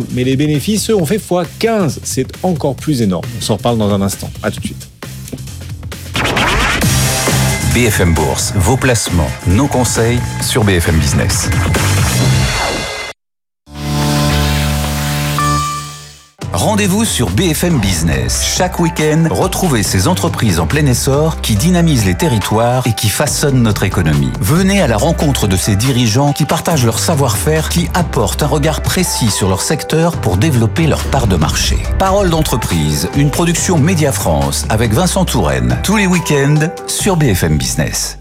mais les bénéfices, eux, ont fait x15. C'est encore plus énorme. On s'en reparle dans un instant. À tout de suite. BFM Bourse, vos placements, nos conseils sur BFM Business. Rendez-vous sur BFM Business. Chaque week-end, retrouvez ces entreprises en plein essor qui dynamisent les territoires et qui façonnent notre économie. Venez à la rencontre de ces dirigeants qui partagent leur savoir-faire, qui apportent un regard précis sur leur secteur pour développer leur part de marché. Parole d'entreprise, une production Média France avec Vincent Touraine. Tous les week-ends sur BFM Business.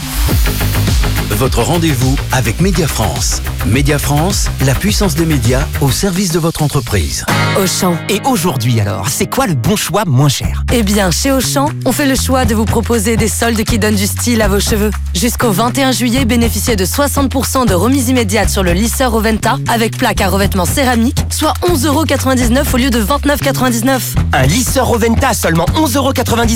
Votre rendez-vous avec Média France. Média France, la puissance des médias au service de votre entreprise. Auchan. Et aujourd'hui alors, c'est quoi le bon choix moins cher ? Eh bien, chez Auchan, on fait le choix de vous proposer des soldes qui donnent du style à vos cheveux. Jusqu'au 21 juillet, bénéficiez de 60% de remise immédiate sur le lisseur Roventa avec plaque à revêtement céramique, soit 11,99€ au lieu de 29,99€. Un lisseur Roventa à seulement 11,99€ ?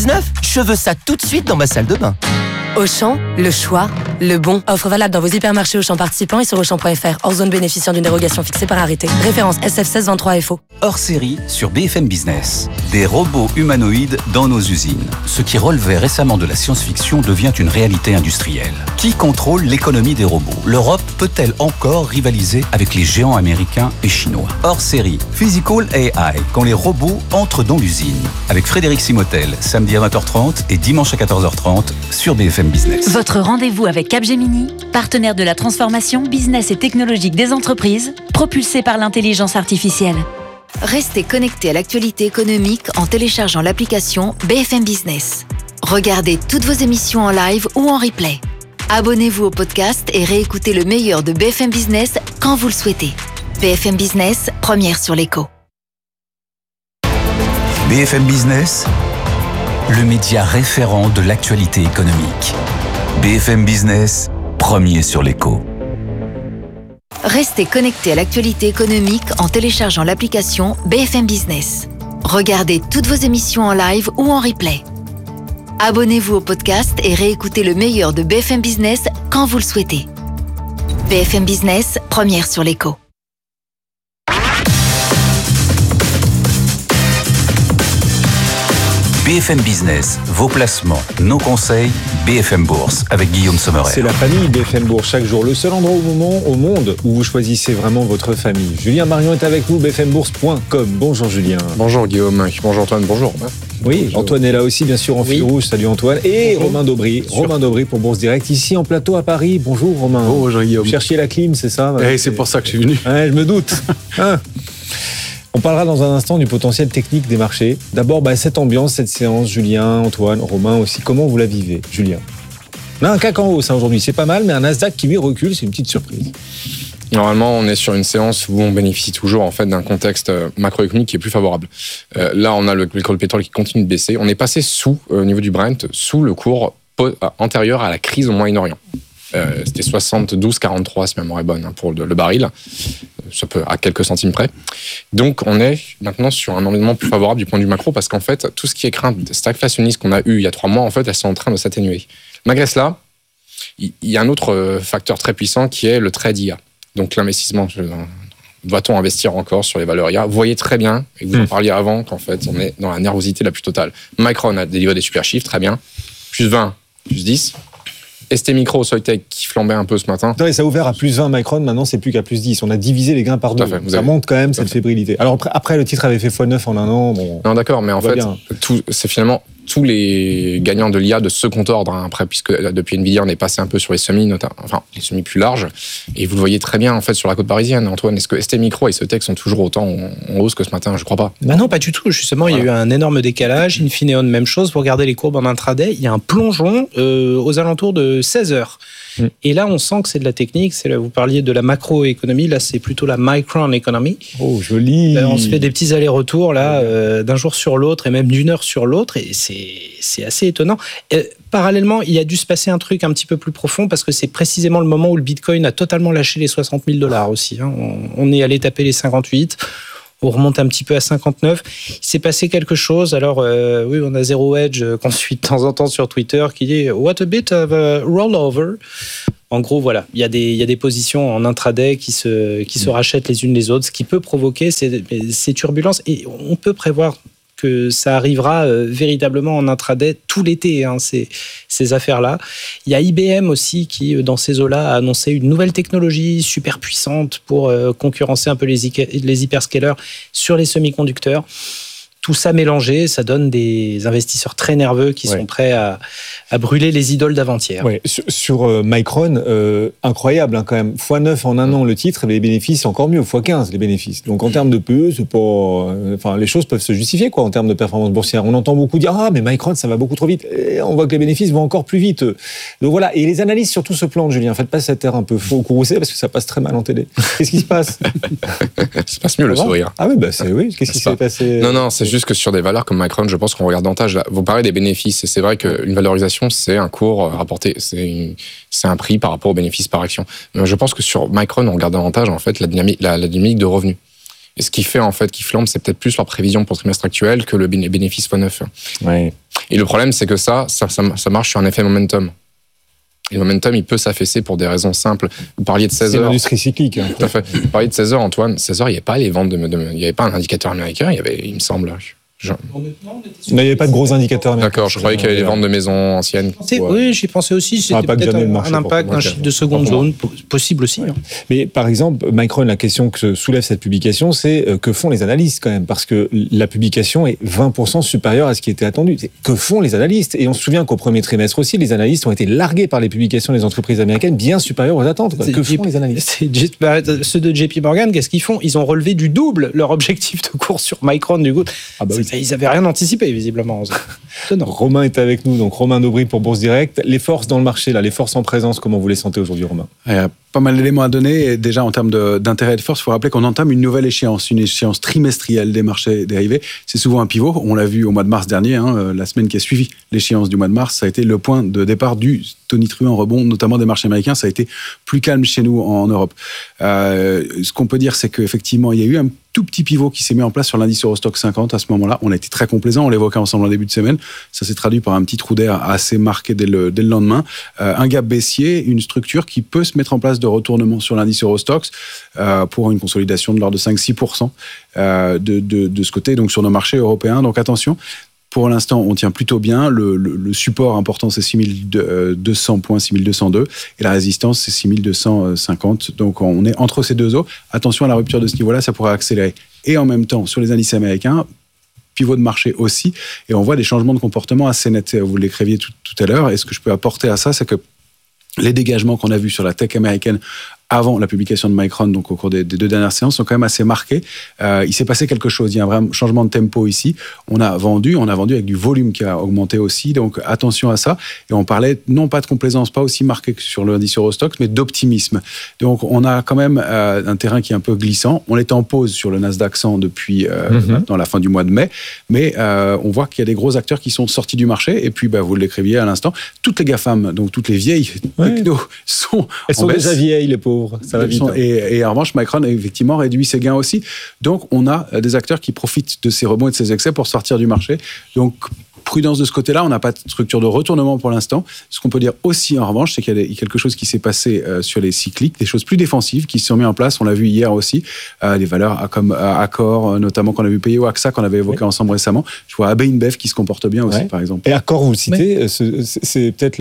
Je veux ça tout de suite dans ma salle de bain. Auchan, le choix, le bon. Offre valable dans vos hypermarchés Auchan participants et sur Auchan.fr. Hors zone bénéficiant d'une dérogation fixée par arrêté. Référence SF1623FO. Hors série sur BFM Business. Des robots humanoïdes dans nos usines. Ce qui relevait récemment de la science-fiction devient une réalité industrielle. Qui contrôle l'économie des robots ? L'Europe peut-elle encore rivaliser avec les géants américains et chinois ? Hors série, Physical AI, quand les robots entrent dans l'usine. Avec Frédéric Simotel, samedi à 20h30 et dimanche à 14h30 sur BFM Business. Votre rendez-vous avec Capgemini, partenaire de la transformation business et technologique des entreprises, propulsée par l'intelligence artificielle. Restez connectés à l'actualité économique en téléchargeant l'application BFM Business. Regardez toutes vos émissions en live ou en replay. Abonnez-vous au podcast et réécoutez le meilleur de BFM Business quand vous le souhaitez. BFM Business, première sur l'écho. BFM Business, le média référent de l'actualité économique. BFM Business, premier sur l'écho. Restez connectés à l'actualité économique en téléchargeant l'application BFM Business. Regardez toutes vos émissions en live ou en replay. Abonnez-vous au podcast et réécoutez le meilleur de BFM Business quand vous le souhaitez. BFM Business, première sur l'écho. BFM Business, vos placements, nos conseils, BFM Bourse avec Guillaume Sommerer. C'est la famille BFM Bourse chaque jour, le seul endroit au monde où vous choisissez vraiment votre famille. Julien Marion est avec nous, bfmbourse.com. Bonjour Julien. Bonjour Guillaume, bonjour Antoine, bonjour. Oui, bonjour. Antoine est là aussi, bien sûr, en fil rouge. Salut Antoine. Et bonjour. Romain Daubry. Romain Daubry pour Bourse Direct, ici en plateau à Paris. Bonjour Romain. Bonjour Guillaume. Vous cherchiez la clim, c'est ça ? C'est pour ça que je suis venu. Ouais, je me doute. On parlera dans un instant du potentiel technique des marchés. D'abord, cette ambiance, cette séance, Julien, Antoine, Romain aussi, comment vous la vivez, Julien ? On a un CAC en hausse aujourd'hui, c'est pas mal, mais un Nasdaq qui lui recule, c'est une petite surprise. Normalement, on est sur une séance où on bénéficie toujours en fait d'un contexte macroéconomique qui est plus favorable. Là, on a le pétrole qui continue de baisser. On est passé au niveau du Brent, sous le cours antérieur à la crise au Moyen-Orient. C'était 72,43 si ma mémoire est bonne pour le baril, ça peut à quelques centimes près. Donc on est maintenant sur un environnement plus favorable du point de vue macro parce qu'en fait tout ce qui est crainte stagflationniste qu'on a eu il y a 3 mois, en fait elles sont en train de s'atténuer. Malgré cela, il y a un autre facteur très puissant qui est le trade IA. Donc l'investissement, doit-on investir encore sur les valeurs IA ? Vous voyez très bien, et vous en parliez avant, qu'en fait on est dans la nervosité la plus totale. Micron a délivré des super chiffres, très bien, plus 20, plus 10. ST Micro, Soitec qui flambait un peu ce matin. Non, ça a ouvert à plus 20 Micron, maintenant c'est plus qu'à plus 10. On a divisé les gains par 2. Ça monte quand même cette fébrilité. Alors après, le titre avait fait x9 en un an. Bon, non, d'accord, mais en fait, c'est finalement tous les gagnants de l'IA de second ordre, après, puisque depuis Nvidia, on est passé un peu sur les semis, enfin les semis plus larges, et vous le voyez très bien en fait sur la côte parisienne. Antoine, est-ce que ST Micro et Soitec sont toujours autant en hausse que ce matin ? Je crois pas. Non, pas du tout. Justement, il y a eu un énorme décalage. Infineon, même chose. Vous regardez les courbes en intraday, il y a un plongeon aux alentours de 16 heures. Et là, on sent que c'est de la technique. Vous parliez de la macroéconomie. Là, c'est plutôt la micron economy. Oh, joli. On se fait des petits allers-retours là, d'un jour sur l'autre et même d'une heure sur l'autre. Et c'est assez étonnant. Parallèlement, il y a dû se passer un truc un petit peu plus profond parce que c'est précisément le moment où le Bitcoin a totalement lâché les $60 000 aussi. On est allé taper les 58. On remonte un petit peu à 59. Il s'est passé quelque chose. Alors, oui, on a Zero Hedge qu'on suit de temps en temps sur Twitter qui dit « What a bit of a rollover ». En gros, voilà, il y a des positions en intraday qui se rachètent les unes les autres, ce qui peut provoquer ces turbulences. Et on peut prévoir que ça arrivera véritablement en intraday tout l'été, ces affaires-là. Il y a IBM aussi qui, dans ces eaux-là, a annoncé une nouvelle technologie super puissante pour concurrencer un peu les hyperscalers sur les semi-conducteurs. Tout ça mélangé, ça donne des investisseurs très nerveux qui sont prêts à brûler les idoles d'avant-hier. Ouais. Sur Micron, incroyable quand même. x9 en un an le titre, et les bénéfices encore mieux, x15 les bénéfices. Donc en termes de PE, c'est pas, les choses peuvent se justifier en termes de performance boursière. On entend beaucoup dire mais Micron ça va beaucoup trop vite. Et on voit que les bénéfices vont encore plus vite. Donc voilà. Et les analystes surtout se plantent, Julien. Faites pas cette air un peu faux courroucé parce que ça passe très mal en télé. Qu'est-ce qui se passe? Ça se passe mieux le sourire. Ah oui, Qu'est-ce qui s'est passé? Non, c'est juste que sur des valeurs comme Micron, je pense qu'on regarde davantage. Là, vous parlez des bénéfices, et c'est vrai qu'une valorisation, c'est un cours rapporté, c'est un prix par rapport aux bénéfices par action. Mais je pense que sur Micron, on regarde davantage en fait la dynamique de revenus. Et ce qui fait en fait qui flambe, c'est peut-être plus leur prévision pour le trimestre actuel que le bénéfice x9. Ouais. Et le problème, c'est que ça marche sur un effet momentum. Et le momentum, il peut s'affaisser pour des raisons simples. Vous parliez de 16 heures. C'est l'industrie cyclique. Tout à fait. Vous parliez de 16 heures, Antoine. 16 heures, il n'y avait pas les ventes il n'y avait pas un indicateur américain, il me semble. Il n'y avait pas de gros indicateurs américains. D'accord, je croyais qu'il y avait les ventes de maisons anciennes. Oui, j'y pensais aussi. C'était peut-être un impact, un chiffre de seconde zone, possible aussi. Ouais. Mais par exemple, Micron, la question que soulève cette publication, c'est que font les analystes quand même? Parce que la publication est 20% supérieure à ce qui était attendu. Que font les analystes? Et on se souvient qu'au premier trimestre aussi, les analystes ont été largués par les publications des entreprises américaines bien supérieures aux attentes. Que font les analystes? Ceux de JP Morgan, qu'est-ce qu'ils font? Ils ont relevé du double leur objectif de cours sur Micron, du coup. Ils n'avaient rien anticipé, visiblement. Romain est avec nous, donc Romain Daubry pour Bourse Direct. Les forces dans le marché, là, les forces en présence, comment vous les sentez aujourd'hui, Romain? Il y a pas mal d'éléments à donner. Et déjà, en termes d'intérêt et de force, il faut rappeler qu'on entame une nouvelle échéance, une échéance trimestrielle des marchés dérivés. C'est souvent un pivot. On l'a vu au mois de mars dernier, la semaine qui a suivi l'échéance du mois de mars, ça a été le point de départ du tonitruant rebond, notamment des marchés américains. Ça a été plus calme chez nous en Europe. Ce qu'on peut dire, c'est qu'effectivement, il y a eu un tout petit pivot qui s'est mis en place sur l'indice Eurostoxx 50 à ce moment-là. On a été très complaisant, on l'évoquait ensemble en début de semaine. Ça s'est traduit par un petit trou d'air assez marqué dès le lendemain. Un gap baissier, une structure qui peut se mettre en place de retournement sur l'indice Eurostoxx pour une consolidation de l'ordre de 5-6% de ce côté, donc sur nos marchés européens. Donc attention. Pour l'instant, on tient plutôt bien. Le support important, c'est 6200 points, 6202. Et la résistance, c'est 6250. Donc, on est entre ces deux eaux. Attention à la rupture de ce niveau-là, ça pourrait accélérer. Et en même temps, sur les indices américains, pivot de marché aussi. Et on voit des changements de comportement assez nets. Vous l'écriviez tout à l'heure. Et ce que je peux apporter à ça, c'est que les dégagements qu'on a vus sur la tech américaine avant la publication de Micron, donc au cours des 2 dernières séances, sont quand même assez marqués. Il s'est passé quelque chose. Il y a un vrai changement de tempo ici. On a vendu avec du volume qui a augmenté aussi. Donc attention à ça. Et on parlait non pas de complaisance, pas aussi marqué que sur l'indice Eurostoxx, mais d'optimisme. Donc on a quand même un terrain qui est un peu glissant. On est en pause sur le Nasdaq 100 depuis maintenant la fin du mois de mai. Mais on voit qu'il y a des gros acteurs qui sont sortis du marché. Et puis, vous l'écriviez à l'instant, toutes les GAFAM, donc toutes les vieilles techno sont Elles sont déjà vieilles, les pauvres. Ça va vite. Et en revanche, Micron a effectivement réduit ses gains aussi. Donc, on a des acteurs qui profitent de ces rebonds et de ces excès pour sortir du marché. Donc, prudence de ce côté-là, on n'a pas de structure de retournement pour l'instant. Ce qu'on peut dire aussi, en revanche, c'est qu'il y a quelque chose qui s'est passé sur les cycliques, des choses plus défensives qui se sont mises en place. On l'a vu hier aussi, des valeurs comme Accor, notamment qu'on a vu payer, ou AXA, qu'on avait évoqué ensemble récemment. Je vois AB InBev qui se comporte bien aussi, par exemple. Et Accor, vous le citez, c'est peut-être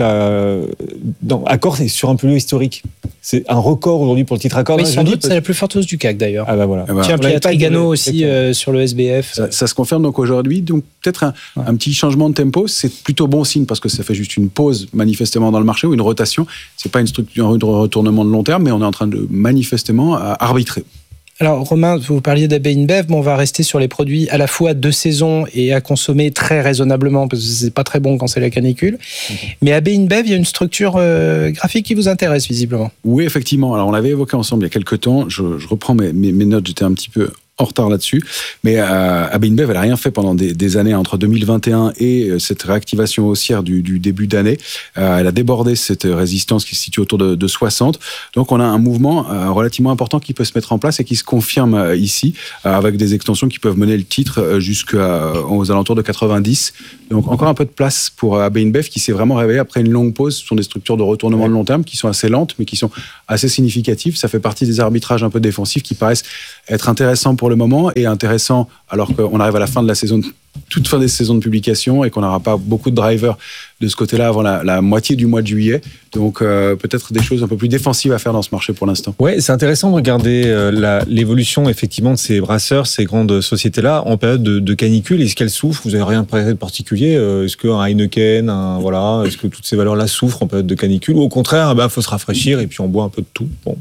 Accor, c'est sur un plus haut historique. C'est un record aujourd'hui pour le titre Accor. Oui, sans doute, c'est la plus forte hausse du CAC d'ailleurs. Ah voilà. Tiens, puis il y a Trigano aussi sur le SBF. Ça se confirme donc aujourd'hui. Donc peut-être un petit changement de tempo, c'est plutôt bon signe parce que ça fait juste une pause manifestement dans le marché ou une rotation. C'est pas une structure de retournement de long terme, mais on est en train de manifestement arbitrer. Alors Romain, vous parliez d'AB InBev, on va rester sur les produits à la fois de saison et à consommer très raisonnablement parce que c'est pas très bon quand c'est la canicule. Mais AB InBev, il y a une structure graphique qui vous intéresse visiblement. Oui, effectivement. Alors on l'avait évoqué ensemble il y a quelques temps. Je reprends mes notes, j'étais un petit peu en retard là-dessus. Mais AB InBev, elle n'a rien fait pendant des années entre 2021 et cette réactivation haussière du début d'année. Elle a débordé cette résistance qui se situe autour de 60. Donc on a un mouvement relativement important qui peut se mettre en place et qui se confirme ici, avec des extensions qui peuvent mener le titre jusqu'aux alentours de 90. Donc encore un peu de place pour AB InBev qui s'est vraiment réveillé après une longue pause. Ce sont des structures de retournement de long terme qui sont assez lentes mais qui sont assez significatives. Ça fait partie des arbitrages un peu défensifs qui paraissent être intéressants pour le moment et intéressants alors qu'on arrive à la fin de la saison, toute fin des saisons de publication et qu'on n'aura pas beaucoup de drivers de ce côté-là avant la moitié du mois de juillet. Donc peut-être des choses un peu plus défensives à faire dans ce marché pour l'instant. Ouais, c'est intéressant de regarder l'évolution effectivement de ces brasseurs, ces grandes sociétés-là en période de canicule. Est-ce qu'elles souffrent? Vous n'avez rien de particulier? Est-ce qu'un Heineken, est-ce que toutes ces valeurs-là souffrent en période de canicule? Ou au contraire, faut se rafraîchir et puis on boit un peu de tout. Bon,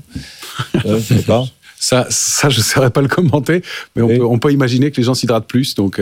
je sais pas. Ça, je ne saurais pas le commenter, mais on peut imaginer que les gens s'hydratent plus, donc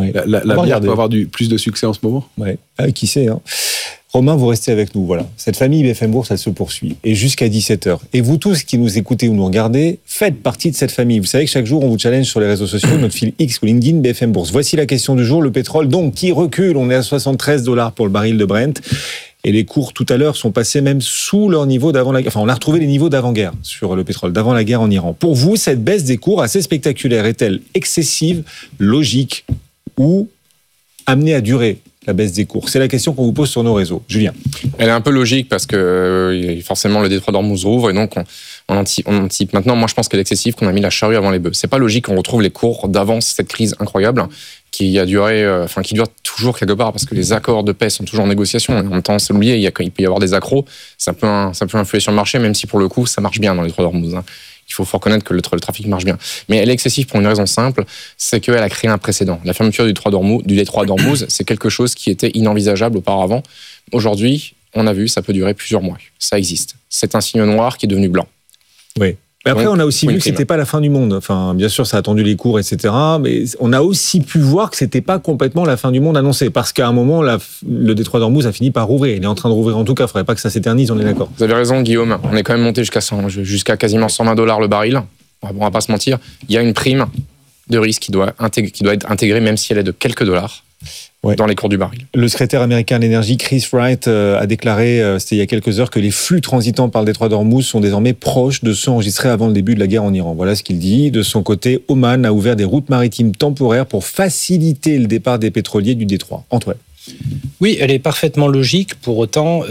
la bière peut avoir plus de succès en ce moment. Ouais. Qui sait, hein. Romain, vous restez avec nous, voilà. Cette famille BFM Bourse, elle se poursuit, et jusqu'à 17h. Et vous tous qui nous écoutez ou nous regardez, faites partie de cette famille. Vous savez que chaque jour, on vous challenge sur les réseaux sociaux, notre fil X ou LinkedIn BFM Bourse. Voici la question du jour, le pétrole, donc, qui recule. On est à $73 pour le baril de Brent. Et les cours, tout à l'heure, sont passés même sous leur niveau d'avant la guerre. Enfin, on a retrouvé les niveaux d'avant-guerre sur le pétrole, d'avant la guerre en Iran. Pour vous, cette baisse des cours assez spectaculaire est-elle excessive, logique ou amenée à durer, la baisse des cours? C'est la question qu'on vous pose sur nos réseaux. Julien. Elle est un peu logique parce que forcément, le détroit d'Ormuz rouvre et donc on anticipe. Maintenant, moi, je pense qu'elle est excessive, qu'on a mis la charrue avant les bœufs. C'est pas logique qu'on retrouve les cours d'avant cette crise incroyable qui a duré, qui dure toujours quelque part parce que les accords de paix sont toujours en négociation. En même temps, c'est oublié, il peut y avoir des accros. Ça peut influer sur le marché, même si pour le coup, ça marche bien dans les détroit d'Ormuz. Il faut reconnaître que le trafic marche bien. Mais elle est excessive pour une raison simple, c'est qu'elle a créé un précédent. La fermeture du détroit d'Ormuz, c'est quelque chose qui était inenvisageable auparavant. Aujourd'hui, on a vu, ça peut durer plusieurs mois. Ça existe. C'est un signe noir qui est devenu blanc. Oui. Mais après, on a aussi vu que c'était pas la fin du monde. Enfin, bien sûr, ça a attendu les cours, etc. Mais on a aussi pu voir que c'était pas complètement la fin du monde annoncée. Parce qu'à un moment, le détroit d'Ormuz a fini par rouvrir. Il est en train de rouvrir en tout cas. Il faudrait pas que ça s'éternise, on est d'accord. Vous avez raison, Guillaume. On est quand même monté jusqu'à quasiment $120 le baril. On va pas se mentir. Il y a une prime de risque qui doit être intégrée, même si elle est de quelques dollars. Dans les cours du baril. Le secrétaire américain de l'énergie, Chris Wright, a déclaré, c'était il y a quelques heures, que les flux transitant par le détroit d'Ormuz sont désormais proches de ceux enregistrés avant le début de la guerre en Iran. Voilà ce qu'il dit. De son côté, Oman a ouvert des routes maritimes temporaires pour faciliter le départ des pétroliers du détroit. Antoine. Oui, elle est parfaitement logique. Pour autant,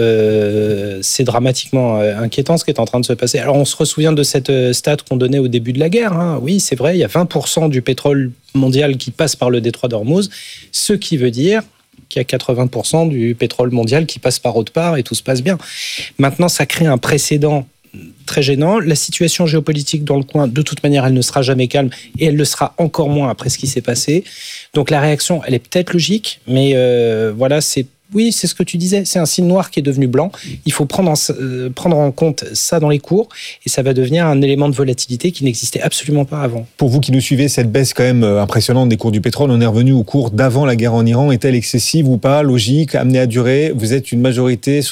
c'est dramatiquement inquiétant ce qui est en train de se passer. Alors, on se ressouvient de cette stat qu'on donnait au début de la guerre. Hein. Oui, c'est vrai, il y a 20% du pétrole mondial qui passe par le détroit d'Ormuz, ce qui veut dire qu'il y a 80% du pétrole mondial qui passe par autre part et tout se passe bien. Maintenant, ça crée un précédent très gênant. La situation géopolitique dans le coin, de toute manière, elle ne sera jamais calme et elle le sera encore moins après ce qui s'est passé. Donc la réaction, elle est peut-être logique, mais voilà, c'est ce que tu disais, c'est un signe noir qui est devenu blanc. Il faut prendre en compte ça dans les cours et ça va devenir un élément de volatilité qui n'existait absolument pas avant. Pour vous qui nous suivez, cette baisse quand même impressionnante des cours du pétrole, on est revenu au cours d'avant la guerre en Iran. Est-elle excessive ou pas? Logique, amenée à durer? Vous êtes une majorité,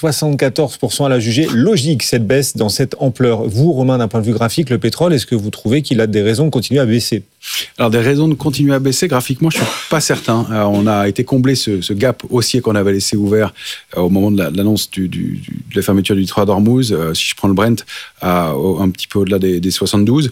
74% à la juger. Logique, cette baisse dans cette ampleur. Vous, Romain, d'un point de vue graphique, le pétrole, est-ce que vous trouvez qu'il a des raisons de continuer à baisser? Alors, des raisons de continuer à baisser, graphiquement, je ne suis pas certain. On a été comblé ce gap haussier qu'on avait laissé ouvert au moment de l'annonce de la fermeture du détroit d'Ormuz. Si je prends le Brent un petit peu au-delà des 72,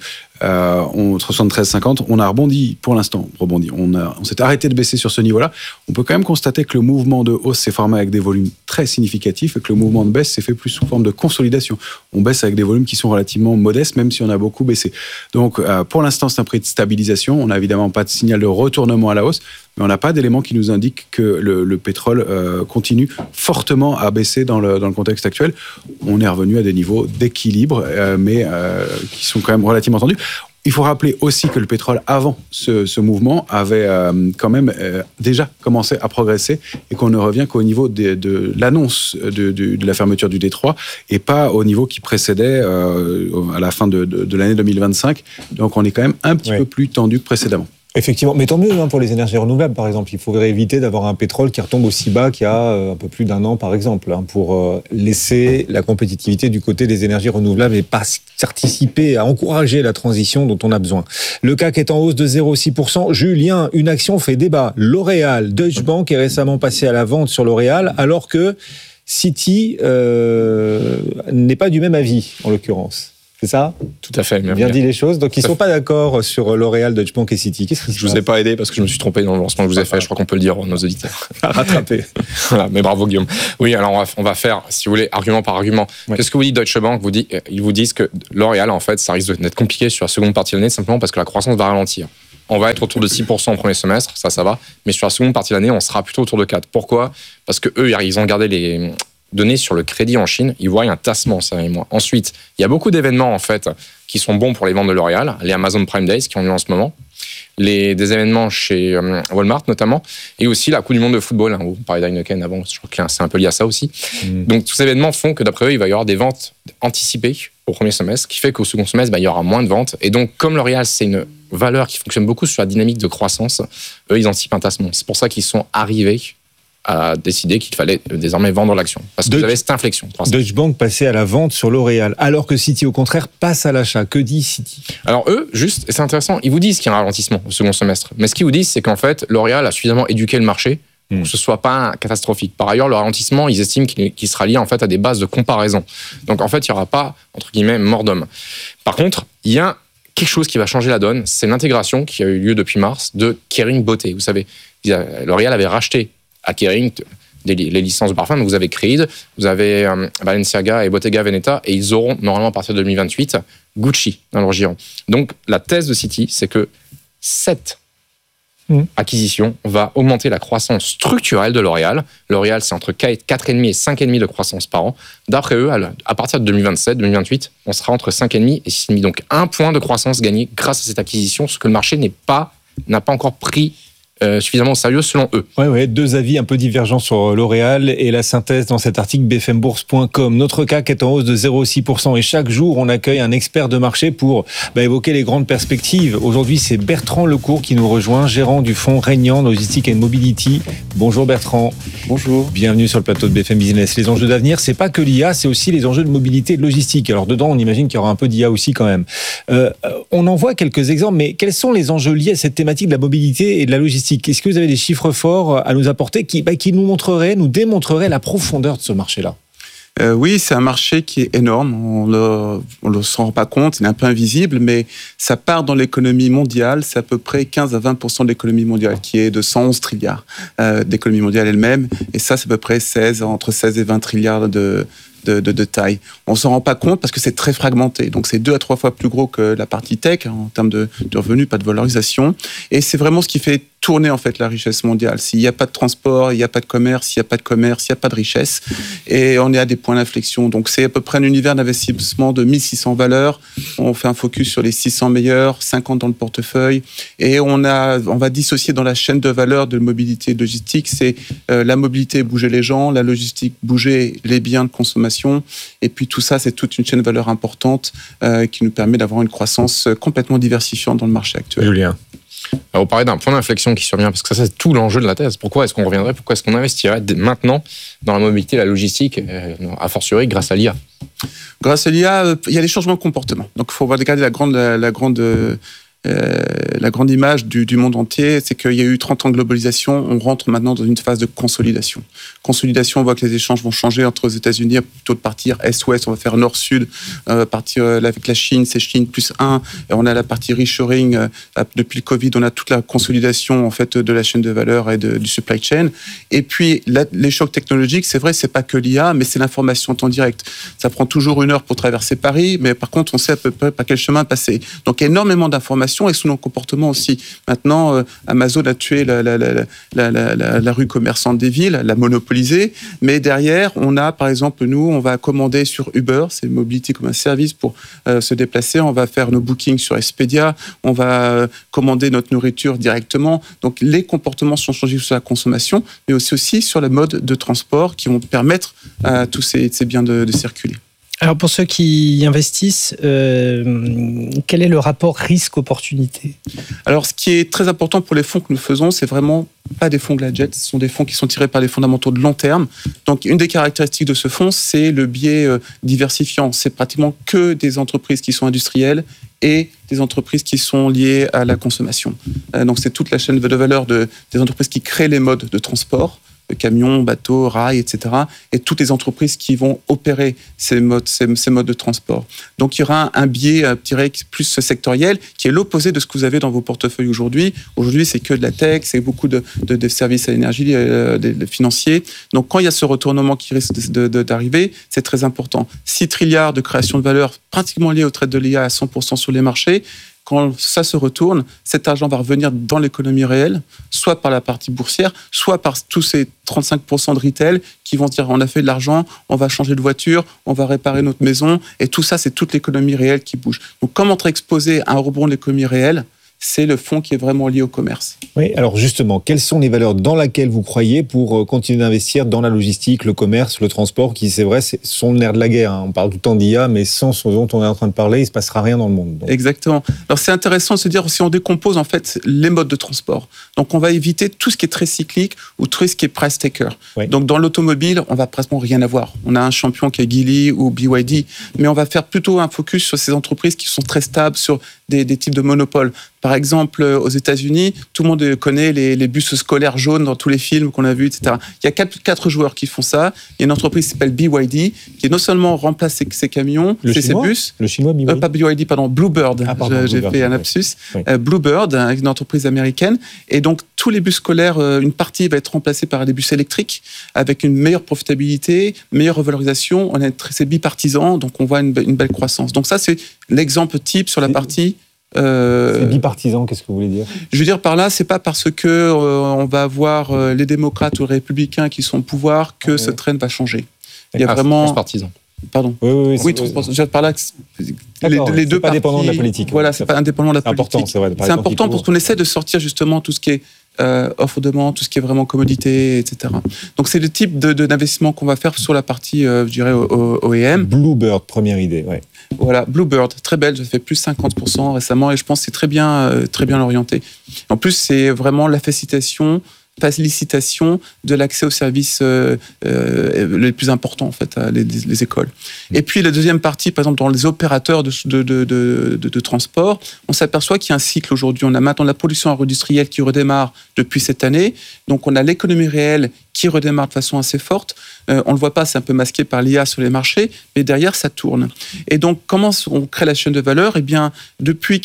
73,50, on a rebondi pour l'instant. On s'est arrêté de baisser sur ce niveau-là. On peut quand même constater que le mouvement de hausse s'est formé avec des volumes très significatifs et que le mouvement de baisse s'est fait plus sous forme de consolidation. On baisse avec des volumes qui sont relativement modestes, même si on a beaucoup baissé. Donc, pour l'instant, c'est un prix de stabilisation. On n'a évidemment pas de signal de retournement à la hausse, mais on n'a pas d'éléments qui nous indiquent que le pétrole continue fortement à baisser dans le contexte actuel. On est revenu à des niveaux d'équilibre, mais qui sont quand même relativement tendus. Il faut rappeler aussi que le pétrole, avant ce mouvement, avait quand même déjà commencé à progresser et qu'on ne revient qu'au niveau de l'annonce de la fermeture du détroit et pas au niveau qui précédait à la fin de l'année 2025. Donc on est quand même un petit peu plus tendu que précédemment. Effectivement, mais tant mieux pour les énergies renouvelables, par exemple. Il faudrait éviter d'avoir un pétrole qui retombe aussi bas qu'il y a un peu plus d'un an, par exemple, pour laisser la compétitivité du côté des énergies renouvelables et participer à encourager la transition dont on a besoin. Le CAC est en hausse de 0,6%. Julien, une action fait débat. L'Oréal, Deutsche Bank est récemment passé à la vente sur L'Oréal, alors que Citi n'est pas du même avis, en l'occurrence. C'est ça ? Tout à fait. Bien dit les choses. Donc, ils ne sont pas d'accord sur L'Oréal, Deutsche Bank et Citi. Qu'est-ce qui se passe ? Je vous ai pas aidé parce que je me suis trompé dans le lancement que je vous ai fait. Je crois qu'on peut le dire à nos auditeurs. À rattraper. Voilà, mais bravo Guillaume. Oui, alors on va faire, si vous voulez, argument par argument. Ouais. Qu'est-ce que vous dit Deutsche Bank ? Ils vous disent que L'Oréal, en fait, ça risque d'être compliqué sur la seconde partie de l'année, simplement parce que la croissance va ralentir. On va être autour de 6% au premier semestre, ça va. Mais sur la seconde partie de l'année, on sera plutôt autour de 4%. Pourquoi ? Parce que eux, ils ont gardé les données sur le crédit en Chine. Ils voient un tassement, ça et moi. Ensuite, il y a beaucoup d'événements, en fait, qui sont bons pour les ventes de L'Oréal. Les Amazon Prime Days qui ont lieu en ce moment. Des événements chez Walmart, notamment. Et aussi la Coupe du Monde de football. On parlait d'Heineken avant. Je crois que c'est un peu lié à ça aussi. Donc, tous ces événements font que, d'après eux, il va y avoir des ventes anticipées au premier semestre, ce qui fait qu'au second semestre, il y aura moins de ventes. Et donc, comme L'Oréal, c'est une valeur qui fonctionne beaucoup sur la dynamique de croissance, eux, ils anticipent un tassement. C'est pour ça qu'ils sont arrivés à décider qu'il fallait désormais vendre l'action. Parce que vous avez cette inflexion. Deutsche Bank passait à la vente sur L'Oréal, alors que Citi, au contraire, passe à l'achat. Que dit Citi ? Alors eux, juste, et c'est intéressant, ils vous disent qu'il y a un ralentissement au second semestre. Mais ce qu'ils vous disent, c'est qu'en fait, L'Oréal a suffisamment éduqué le marché pour que ce ne soit pas catastrophique. Par ailleurs, le ralentissement, ils estiment qu'il sera lié en fait à des bases de comparaison. Donc en fait, il n'y aura pas, entre guillemets, mort d'homme. Par contre, il y a quelque chose qui va changer la donne, c'est l'intégration qui a eu lieu depuis mars de Kering Beauté. Vous savez, L'Oréal avait racheté à Kering les licences de parfum. Donc vous avez Creed, vous avez Balenciaga et Bottega Veneta, et ils auront normalement à partir de 2028 Gucci dans leur giron. Donc la thèse de Citi, c'est que cette acquisition va augmenter la croissance structurelle de L'Oréal. L'Oréal, c'est entre 4,5 et 5,5 de croissance par an. D'après eux, à partir de 2027-2028, on sera entre 5,5 et 6,5. Donc 1 point de croissance gagné grâce à cette acquisition, ce que le marché n'a pas encore pris suffisamment au sérieux selon eux. Ouais, deux avis un peu divergents sur L'Oréal et la synthèse dans cet article bfmbourse.com. Notre CAC est en hausse de 0,6% et chaque jour on accueille un expert de marché pour évoquer les grandes perspectives. Aujourd'hui c'est Bertrand Lecourt qui nous rejoint, gérant du fonds Régnant Logistic and Mobility. Bonjour Bertrand. Bonjour. Bienvenue sur le plateau de BFM Business. Les enjeux d'avenir, c'est pas que l'IA, c'est aussi les enjeux de mobilité et de logistique. Alors dedans on imagine qu'il y aura un peu d'IA aussi quand même. On en voit quelques exemples, mais quels sont les enjeux liés à cette thématique de la mobilité et de la logistique ? Est-ce que vous avez des chiffres forts à nous apporter qui nous démontreraient la profondeur de ce marché-là ? Oui, c'est un marché qui est énorme. On le s'en rend pas compte, il est un peu invisible, mais ça part dans l'économie mondiale. C'est à peu près 15 à 20% de l'économie mondiale, qui est de 111 trilliards d'économie mondiale elle-même. Et ça, c'est à peu près entre 16 et 20 trilliards de taille. On ne s'en rend pas compte parce que c'est très fragmenté. Donc, c'est 2 à 3 fois plus gros que la partie tech en termes de revenus, pas de valorisation. Et c'est vraiment ce qui fait tourner en fait la richesse mondiale. S'il n'y a pas de transport, il n'y a pas de commerce. S'il n'y a pas de commerce, il n'y a pas de richesse. Et on est à des points d'inflexion. Donc, c'est à peu près un univers d'investissement de 1600 valeurs. On fait un focus sur les 600 meilleurs, 50 dans le portefeuille. Et on va dissocier dans la chaîne de valeur de mobilité et de logistique. C'est la mobilité, bouger les gens, la logistique, bouger les biens de consommation. Et puis tout ça, c'est toute une chaîne de valeur importante qui nous permet d'avoir une croissance complètement diversifiante dans le marché actuel. Julien. Alors, vous parlez d'un point d'inflexion qui survient, parce que ça, c'est tout l'enjeu de la thèse. Pourquoi est-ce qu'on reviendrait ? Pourquoi est-ce qu'on investirait maintenant dans la mobilité et la logistique, a fortiori grâce à l'IA ? Grâce à l'IA, il y a des changements de comportement. Donc, il faut regarder la grande image du monde entier, c'est qu'il y a eu 30 ans de globalisation, on rentre maintenant dans une phase de consolidation. Consolidation, on voit que les échanges vont changer entre les États-Unis, plutôt de partir Est-Ouest, on va faire Nord-Sud, partir avec la Chine, c'est Chine plus 1, et on a la partie reshoring, depuis le Covid, on a toute la consolidation en fait de la chaîne de valeur et du supply chain. Et puis les chocs technologiques, c'est vrai, c'est pas que l'IA, mais c'est l'information en temps direct. Ça prend toujours 1 heure pour traverser Paris, mais par contre, on sait à peu près par quel chemin passer. Donc énormément d'informations et sous nos comportements aussi. Maintenant, Amazon a tué la rue commerçante des villes, l'a monopolisée, mais derrière, on a, par exemple, nous, on va commander sur Uber, c'est mobilité comme un service pour se déplacer, on va faire nos bookings sur Expedia, on va commander notre nourriture directement. Donc, les comportements sont changés sur la consommation, mais aussi sur le mode de transport qui vont permettre à tous ces biens de circuler. Alors pour ceux qui investissent, quel est le rapport risque-opportunité ? Alors ce qui est très important pour les fonds que nous faisons, c'est vraiment pas des fonds gadgets, ce sont des fonds qui sont tirés par des fondamentaux de long terme. Donc une des caractéristiques de ce fonds, c'est le biais diversifiant. C'est pratiquement que des entreprises qui sont industrielles et des entreprises qui sont liées à la consommation. Donc c'est toute la chaîne de valeur des entreprises qui créent les modes de transport, camions, bateaux, rails, etc. et toutes les entreprises qui vont opérer ces modes de transport. Donc il y aura un biais plus sectoriel qui est l'opposé de ce que vous avez dans vos portefeuilles aujourd'hui. Aujourd'hui, c'est que de la tech, c'est beaucoup de services à l'énergie, des financiers. Donc quand il y a ce retournement qui risque d'arriver, c'est très important. 6 trilliards de création de valeur pratiquement liés au trade de l'IA à 100% sur les marchés. Quand ça se retourne, cet argent va revenir dans l'économie réelle, soit par la partie boursière, soit par tous ces 35% de retail qui vont se dire on a fait de l'argent, on va changer de voiture, on va réparer notre maison, et tout ça, c'est toute l'économie réelle qui bouge. Donc, comment être exposé à un rebond de l'économie réelle ? C'est le fonds qui est vraiment lié au commerce. Oui, alors justement, quelles sont les valeurs dans lesquelles vous croyez pour continuer d'investir dans la logistique, le commerce, le transport, qui, c'est vrai, sont le nerf de la guerre. On parle tout le temps d'IA, mais sans ce dont on est en train de parler, il ne se passera rien dans le monde. Donc. Exactement. Alors, c'est intéressant de se dire, si on décompose, en fait, les modes de transport. Donc, on va éviter tout ce qui est très cyclique ou tout ce qui est price taker. Oui. Donc, dans l'automobile, on va presque rien avoir. On a un champion qui est Geely ou BYD, mais on va faire plutôt un focus sur ces entreprises qui sont très stables, sur des types de monopoles. Par exemple, aux États-Unis, tout le monde connaît les bus scolaires jaunes dans tous les films qu'on a vus, etc. Il y a quatre joueurs qui font ça. Il y a une entreprise qui s'appelle BYD, qui non seulement remplace ces camions, ces bus. Le chinois BYD. Pas BYD, pardon, Bluebird. J'ai fait un lapsus. Oui. Bluebird, une entreprise américaine. Et donc, tous les bus scolaires, une partie va être remplacée par des bus électriques, avec une meilleure profitabilité, meilleure revalorisation. C'est bipartisan, donc on voit une belle croissance. Donc ça, c'est l'exemple type sur la partie... C'est bipartisan, qu'est-ce que vous voulez dire ? Je veux dire par là, c'est pas parce que on va avoir les démocrates ou les républicains qui sont au pouvoir que ce trend va changer. Il y a vraiment transpartisan. Pardon. Oui, je veux dire par là que les deux pas partis, dépendant de la politique. Voilà, c'est pas indépendant de la politique. Important, c'est vrai. C'est important parce qu'on essaie de sortir justement tout ce qui est offre-demande, tout ce qui est vraiment commodité, etc. Donc c'est le type d'investissement qu'on va faire sur la partie, je dirais, OEM. Bluebird, première idée, ouais. Voilà, Bluebird, très belle, j'ai fait plus 50% récemment et je pense que c'est très bien orienté. En plus, c'est vraiment la facilitation de l'accès aux services les plus importants, en fait, les écoles. Et puis, la deuxième partie, par exemple, dans les opérateurs de transport, on s'aperçoit qu'il y a un cycle aujourd'hui. On a maintenant la production agroindustrielle qui redémarre depuis cette année. Donc, on a l'économie réelle qui redémarre de façon assez forte. On ne le voit pas, c'est un peu masqué par l'IA sur les marchés, mais derrière, ça tourne. Et donc, comment on crée la chaîne de valeur ? Eh bien, depuis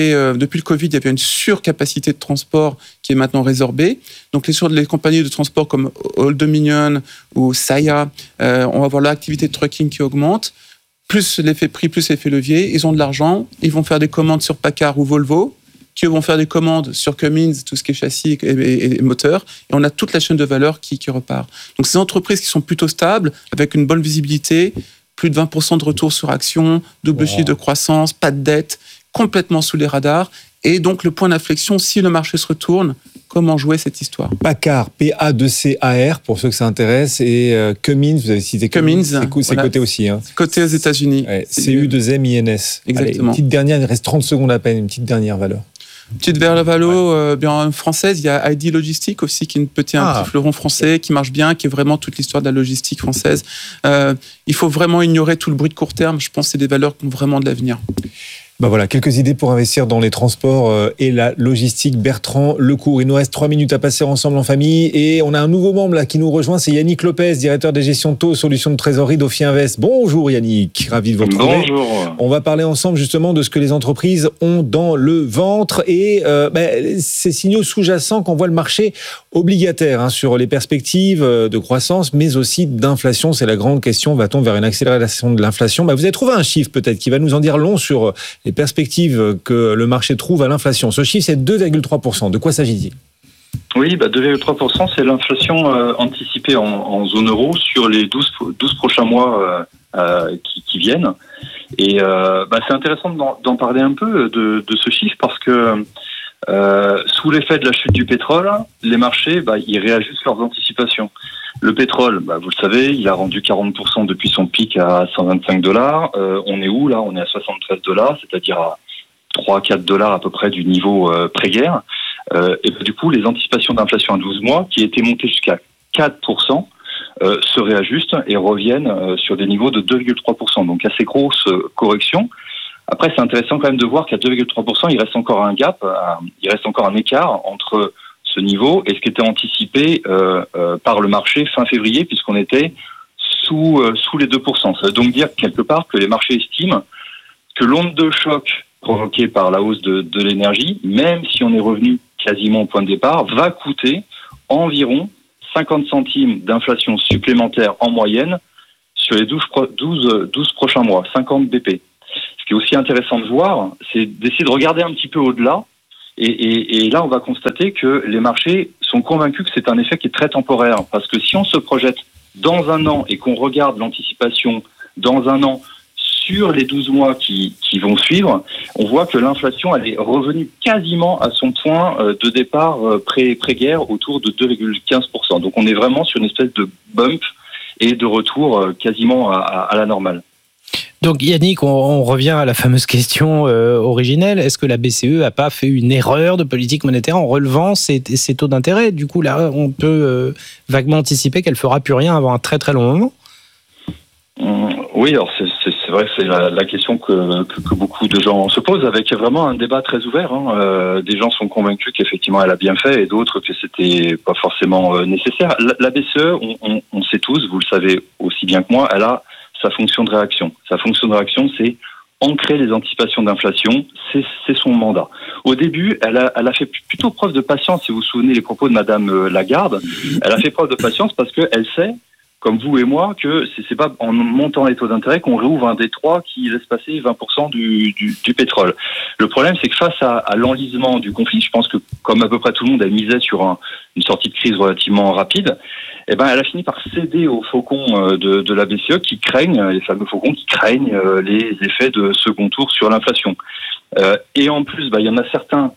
le Covid, il y avait une surcapacité de transport qui est maintenant résorbée. Donc, les compagnies de transport comme Old Dominion ou Saia, on va voir l'activité de trucking qui augmente. Plus l'effet prix, plus l'effet levier. Ils ont de l'argent, ils vont faire des commandes sur Packard ou Volvo, qui vont faire des commandes sur Cummins, tout ce qui est châssis et moteur, et on a toute la chaîne de valeur qui repart. Donc ces entreprises qui sont plutôt stables, avec une bonne visibilité, plus de 20% de retour sur action, double chiffre de croissance, pas de dette, complètement sous les radars, et donc le point d'inflexion, si le marché se retourne, comment jouer cette histoire ? Packard, P-A-2-C-A-R, pour ceux que ça intéresse, et Cummins, vous avez cité Cummins, c'est coté aussi. Hein. Coté aux États-Unis. Ouais, C-U-2-M-I-N-S. Exactement. Allez, une petite dernière, il reste 30 secondes à peine, une petite dernière valeur. Petite valeur bien française, il y a ID Logistique aussi, qui est un petit fleuron français qui marche bien, qui est vraiment toute l'histoire de la logistique française. Il faut vraiment ignorer tout le bruit de court terme. Je pense que c'est des valeurs qui ont vraiment de l'avenir. Ben voilà, quelques idées pour investir dans les transports et la logistique. Bertrand Lecourt, il nous reste 3 minutes à passer ensemble en famille et on a un nouveau membre là qui nous rejoint, c'est Yannick Lopez, directeur des gestions de taux, solutions de trésorerie d'Ophi Invest. Bonjour Yannick, ravi de vous retrouver. Bonjour. On va parler ensemble justement de ce que les entreprises ont dans le ventre et ces signaux sous-jacents qu'envoie le marché obligataire sur les perspectives de croissance mais aussi d'inflation. C'est la grande question, va-t-on vers une accélération de l'inflation ? Vous avez trouvé un chiffre peut-être qui va nous en dire long sur les perspectives que le marché trouve à l'inflation. Ce chiffre, c'est 2,3%. De quoi s'agit-il ? Oui, 2,3%, c'est l'inflation anticipée en zone euro sur les 12 prochains mois qui viennent. Et c'est intéressant d'en parler un peu de ce chiffre parce que sous l'effet de la chute du pétrole, les marchés, ils réajustent leurs anticipations. Le pétrole, vous le savez, il a rendu 40% depuis son pic à $125. On est où là ? On est à $73, c'est-à-dire à 3-4 $ à peu près du niveau pré-guerre. Et du coup, les anticipations d'inflation à 12 mois, qui étaient montées jusqu'à 4%, se réajustent et reviennent sur des niveaux de 2,3%. Donc assez grosse correction. Après, c'est intéressant quand même de voir qu'à 2,3%, il reste encore un gap, il reste encore un écart entre ce niveau et ce qui était anticipé par le marché fin février, puisqu'on était sous les 2%. Ça veut donc dire quelque part que les marchés estiment que l'onde de choc provoquée par la hausse de l'énergie, même si on est revenu quasiment au point de départ, va coûter environ 50 centimes d'inflation supplémentaire en moyenne sur les 12 prochains mois, 50 BP. Ce qui est aussi intéressant de voir, c'est d'essayer de regarder un petit peu au-delà. Et là, on va constater que les marchés sont convaincus que c'est un effet qui est très temporaire. Parce que si on se projette dans un an et qu'on regarde l'anticipation dans un an sur les 12 mois qui vont suivre, on voit que l'inflation, elle est revenue quasiment à son point de départ pré-guerre, autour de 2,15%. Donc on est vraiment sur une espèce de bump et de retour quasiment à la normale. Donc Yannick, on revient à la fameuse question originelle. Est-ce que la BCE n'a pas fait une erreur de politique monétaire en relevant ses taux d'intérêt ? Du coup, là, on peut vaguement anticiper qu'elle ne fera plus rien avant un très très long moment. Oui, alors c'est vrai que c'est la question que beaucoup de gens se posent, avec vraiment un débat très ouvert. Des gens sont convaincus qu'effectivement elle a bien fait et d'autres que c'était pas forcément nécessaire. La BCE, on sait tous, vous le savez aussi bien que moi, elle a sa fonction de réaction. Sa fonction de réaction, c'est ancrer les anticipations d'inflation, c'est son mandat. Au début, elle a fait plutôt preuve de patience, si vous vous souvenez les propos de Madame Lagarde. Elle a fait preuve de patience parce qu'elle sait, comme vous et moi, que c'est pas en montant les taux d'intérêt qu'on réouvre un détroit qui laisse passer 20% du pétrole. Le problème, c'est que face à l'enlisement du conflit, je pense que comme à peu près tout le monde a misé sur une sortie de crise relativement rapide, elle a fini par céder aux faucons de la BCE qui craignent, les fameux faucons qui craignent les effets de second tour sur l'inflation. Et en plus, il y en a certains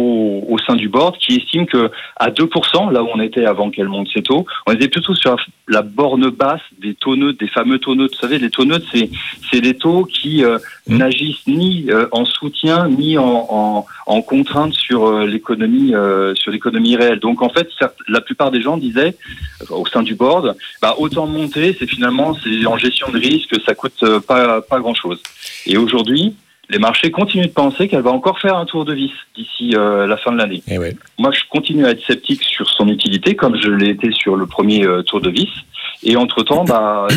au sein du board qui estiment que à 2%, là où on était avant qu'elle monte ses taux, on était plutôt sur la borne basse des taux neutres, des fameux taux neutres. Vous savez, les taux neutres, c'est des taux qui n'agissent ni en soutien ni en contrainte sur l'économie réelle. Donc en fait, la plupart des gens disaient au sein du board, autant monter, c'est en gestion de risque, ça coûte pas grand chose. Et aujourd'hui, les marchés continuent de penser qu'elle va encore faire un tour de vis d'ici la fin de l'année. Ouais. Moi, je continue à être sceptique sur son utilité, comme je l'ai été sur le premier tour de vis. Et entre-temps,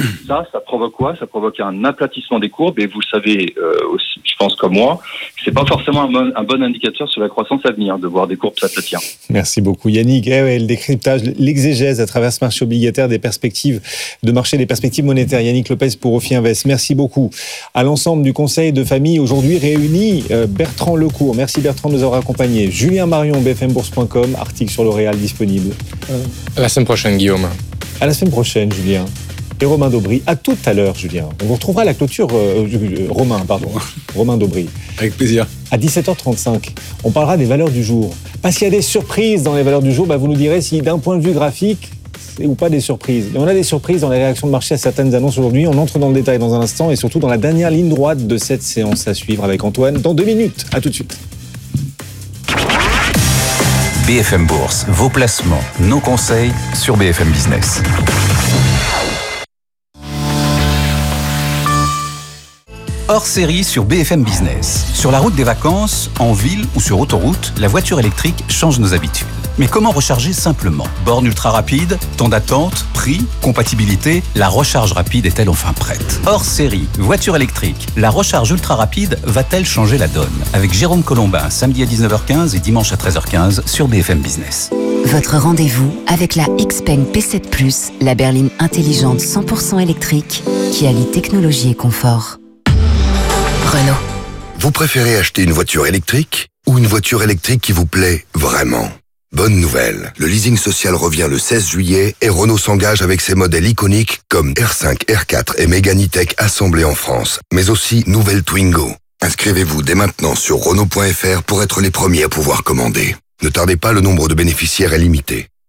ça provoque quoi ? Ça provoque un aplatissement des courbes. Et vous le savez aussi, je pense comme moi, que c'est pas forcément un bon indicateur sur la croissance à venir de voir des courbes s'aplatir. Merci beaucoup Yannick. Le décryptage, l'exégèse à travers ce marché obligataire des perspectives de marché, des perspectives monétaires. Yannick Lopez pour Ofi Invest. Merci beaucoup à l'ensemble du conseil de famille aujourd'hui réuni. Bertrand Lecourt, merci Bertrand de nous avoir accompagnés. Julien Marion, bfmbourse.com, article sur L'Oréal disponible. À la semaine prochaine Guillaume. À la semaine prochaine, Julien. Et Romain Daubry. À tout à l'heure, Julien. On vous retrouvera à la clôture. Romain Daubry. Avec plaisir. À 17h35, on parlera des valeurs du jour. Parce qu'il y a des surprises dans les valeurs du jour. Vous nous direz si, d'un point de vue graphique, c'est ou pas des surprises. Et on a des surprises dans les réactions de marché à certaines annonces aujourd'hui. On entre dans le détail dans un instant et surtout dans la dernière ligne droite de cette séance à suivre avec Antoine dans 2 minutes. À tout de suite. BFM Bourse, vos placements, nos conseils sur BFM Business. Hors série sur BFM Business. Sur la route des vacances, en ville ou sur autoroute, la voiture électrique change nos habitudes. Mais comment recharger simplement ? Borne ultra rapide, temps d'attente, prix, compatibilité, la recharge rapide est-elle enfin prête ? Hors série, voiture électrique, la recharge ultra rapide va-t-elle changer la donne ? Avec Jérôme Colombin, samedi à 19h15 et dimanche à 13h15 sur BFM Business. Votre rendez-vous avec la Xpeng P7 Plus, la berline intelligente 100% électrique qui allie technologie et confort. Renault. Vous préférez acheter une voiture électrique ou une voiture électrique qui vous plaît vraiment ? Bonne nouvelle, le leasing social revient le 16 juillet et Renault s'engage avec ses modèles iconiques comme R5, R4 et Mégane E-Tech assemblés en France, mais aussi nouvelle Twingo. Inscrivez-vous dès maintenant sur Renault.fr pour être les premiers à pouvoir commander. Ne tardez pas, le nombre de bénéficiaires est limité.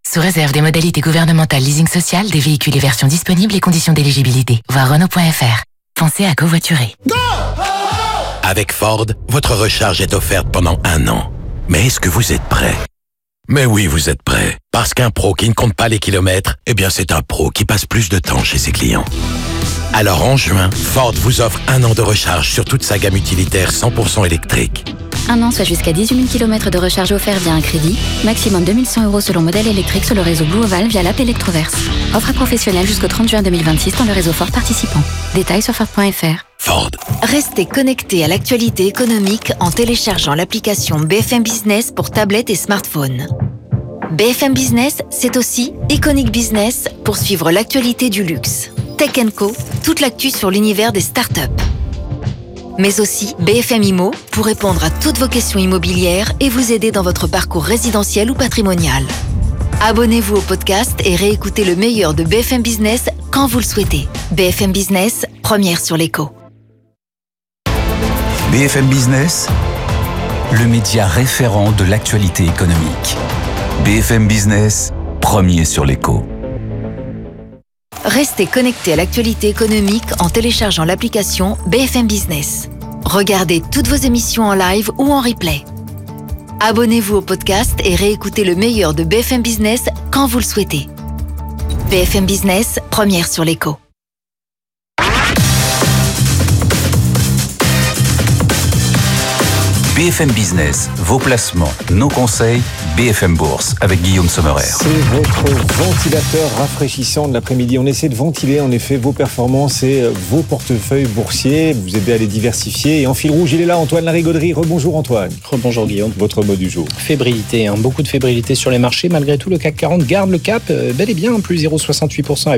Sous réserve des modalités gouvernementales leasing social, des véhicules et versions disponibles et conditions d'éligibilité. Voir Renault.fr. Pensez à covoiturer. Avec Ford, votre recharge est offerte pendant 1 an. Mais est-ce que vous êtes prêt ? Mais oui, vous êtes prêt. Parce qu'un pro qui ne compte pas les kilomètres, eh bien c'est un pro qui passe plus de temps chez ses clients. Alors en juin, Ford vous offre 1 an de recharge sur toute sa gamme utilitaire 100% électrique. 1 an, soit jusqu'à 18 000 km de recharge offert via un crédit. Maximum 2100 € selon modèle électrique sur le réseau Blue Oval via l'app Electroverse. Offre à professionnels jusqu'au 30 juin 2026 dans le réseau Ford participant. Détails sur Ford.fr. Ford. Restez connectés à l'actualité économique en téléchargeant l'application BFM Business pour tablette et smartphone. BFM Business, c'est aussi Iconic Business pour suivre l'actualité du luxe. Tech & Co, toute l'actu sur l'univers des startups. Mais aussi BFM Immo pour répondre à toutes vos questions immobilières et vous aider dans votre parcours résidentiel ou patrimonial. Abonnez-vous au podcast et réécoutez le meilleur de BFM Business quand vous le souhaitez. BFM Business, première sur l'écho. BFM Business, le média référent de l'actualité économique. BFM Business, premier sur l'écho. Restez connectés à l'actualité économique en téléchargeant l'application BFM Business. Regardez toutes vos émissions en live ou en replay. Abonnez-vous au podcast et réécoutez le meilleur de BFM Business quand vous le souhaitez. BFM Business, première sur l'écho. BFM Business, vos placements, nos conseils, BFM Bourse avec Guillaume Sommerer. C'est votre ventilateur rafraîchissant de l'après-midi. On essaie de ventiler en effet vos performances et vos portefeuilles boursiers, vous aider à les diversifier. Et en fil rouge, il est là, Antoine Larigauderie. Rebonjour Antoine. Rebonjour Guillaume. Votre mot du jour. Fébrilité, beaucoup de fébrilité sur les marchés. Malgré tout, le CAC 40 garde le cap, bel et bien, plus 0,68% à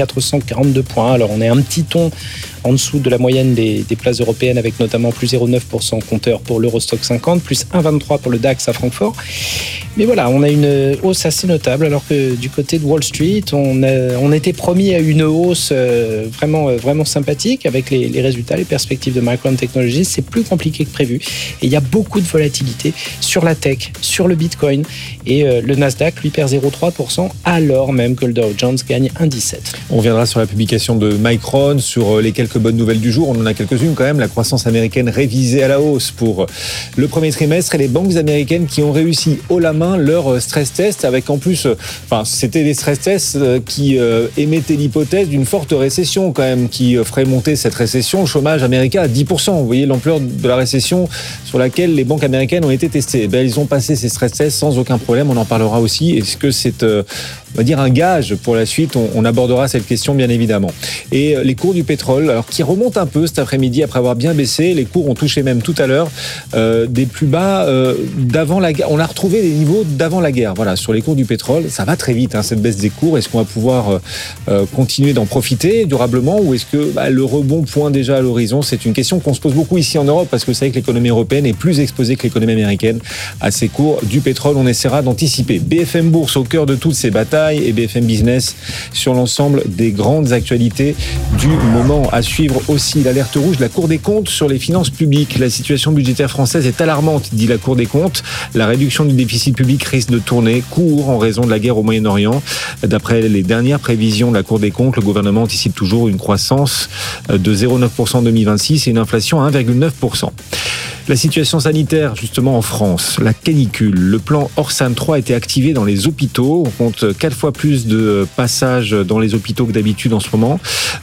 8442 points. Alors on est un petit ton en dessous de la moyenne des places européennes avec notamment plus 0,9% compteur pour l'Eurostock 50, plus 1,23 pour le DAX à Francfort. Mais voilà, on a une hausse assez notable alors que du côté de Wall Street, on était promis à une hausse vraiment sympathique avec les résultats, les perspectives de Micron Technologies. C'est plus compliqué que prévu et il y a beaucoup de volatilité sur la tech, sur le Bitcoin et le Nasdaq lui perd 0,3% alors même que le Dow Jones gagne 1,17. On reviendra sur la publication de Micron, sur les quelques bonnes nouvelles du jour. On en a quelques-unes quand même. La croissance américaine révisée à la hausse pour le premier trimestre et les banques américaines qui ont réussi haut la main leur stress test avec en plus, c'était des stress tests qui émettaient l'hypothèse d'une forte récession quand même qui ferait monter cette récession, le chômage américain à 10%. Vous voyez l'ampleur de la récession sur laquelle les banques américaines ont été testées. Ils ont passé ces stress tests sans aucun problème. On en parlera aussi. Est-ce que c'est on va dire un gage pour la suite? On abordera cette question bien évidemment. Et les cours du pétrole, alors qui remontent un peu cet après-midi après avoir bien baissé. Les cours ont touché même tout à l'heure des plus bas d'avant la guerre. On a retrouvé les niveaux d'avant la guerre. Voilà, sur les cours du pétrole, ça va très vite cette baisse des cours. Est-ce qu'on va pouvoir continuer d'en profiter durablement ou est-ce que le rebond pointe déjà à l'horizon? C'est une question qu'on se pose beaucoup ici en Europe parce que c'est vrai que l'économie européenne est plus exposée que l'économie américaine à ces cours du pétrole. On essaiera d'anticiper. BFM Bourse au cœur de toutes ces batailles et BFM Business sur l'ensemble des grandes actualités du moment. À suivre aussi l'alerte rouge de la Cour des comptes sur les finances publiques. La situation budgétaire française est alarmante, dit la Cour des comptes. La réduction du déficit public risque de tourner court en raison de la guerre au Moyen-Orient. D'après les dernières prévisions de la Cour des comptes, le gouvernement anticipe toujours une croissance de 0,9% en 2026 et une inflation à 1,9%. La situation sanitaire, justement, en France, la canicule. Le plan Orsan 3 a été activé dans les hôpitaux. On compte 4 fois plus de passages dans les hôpitaux que d'habitude en ce moment.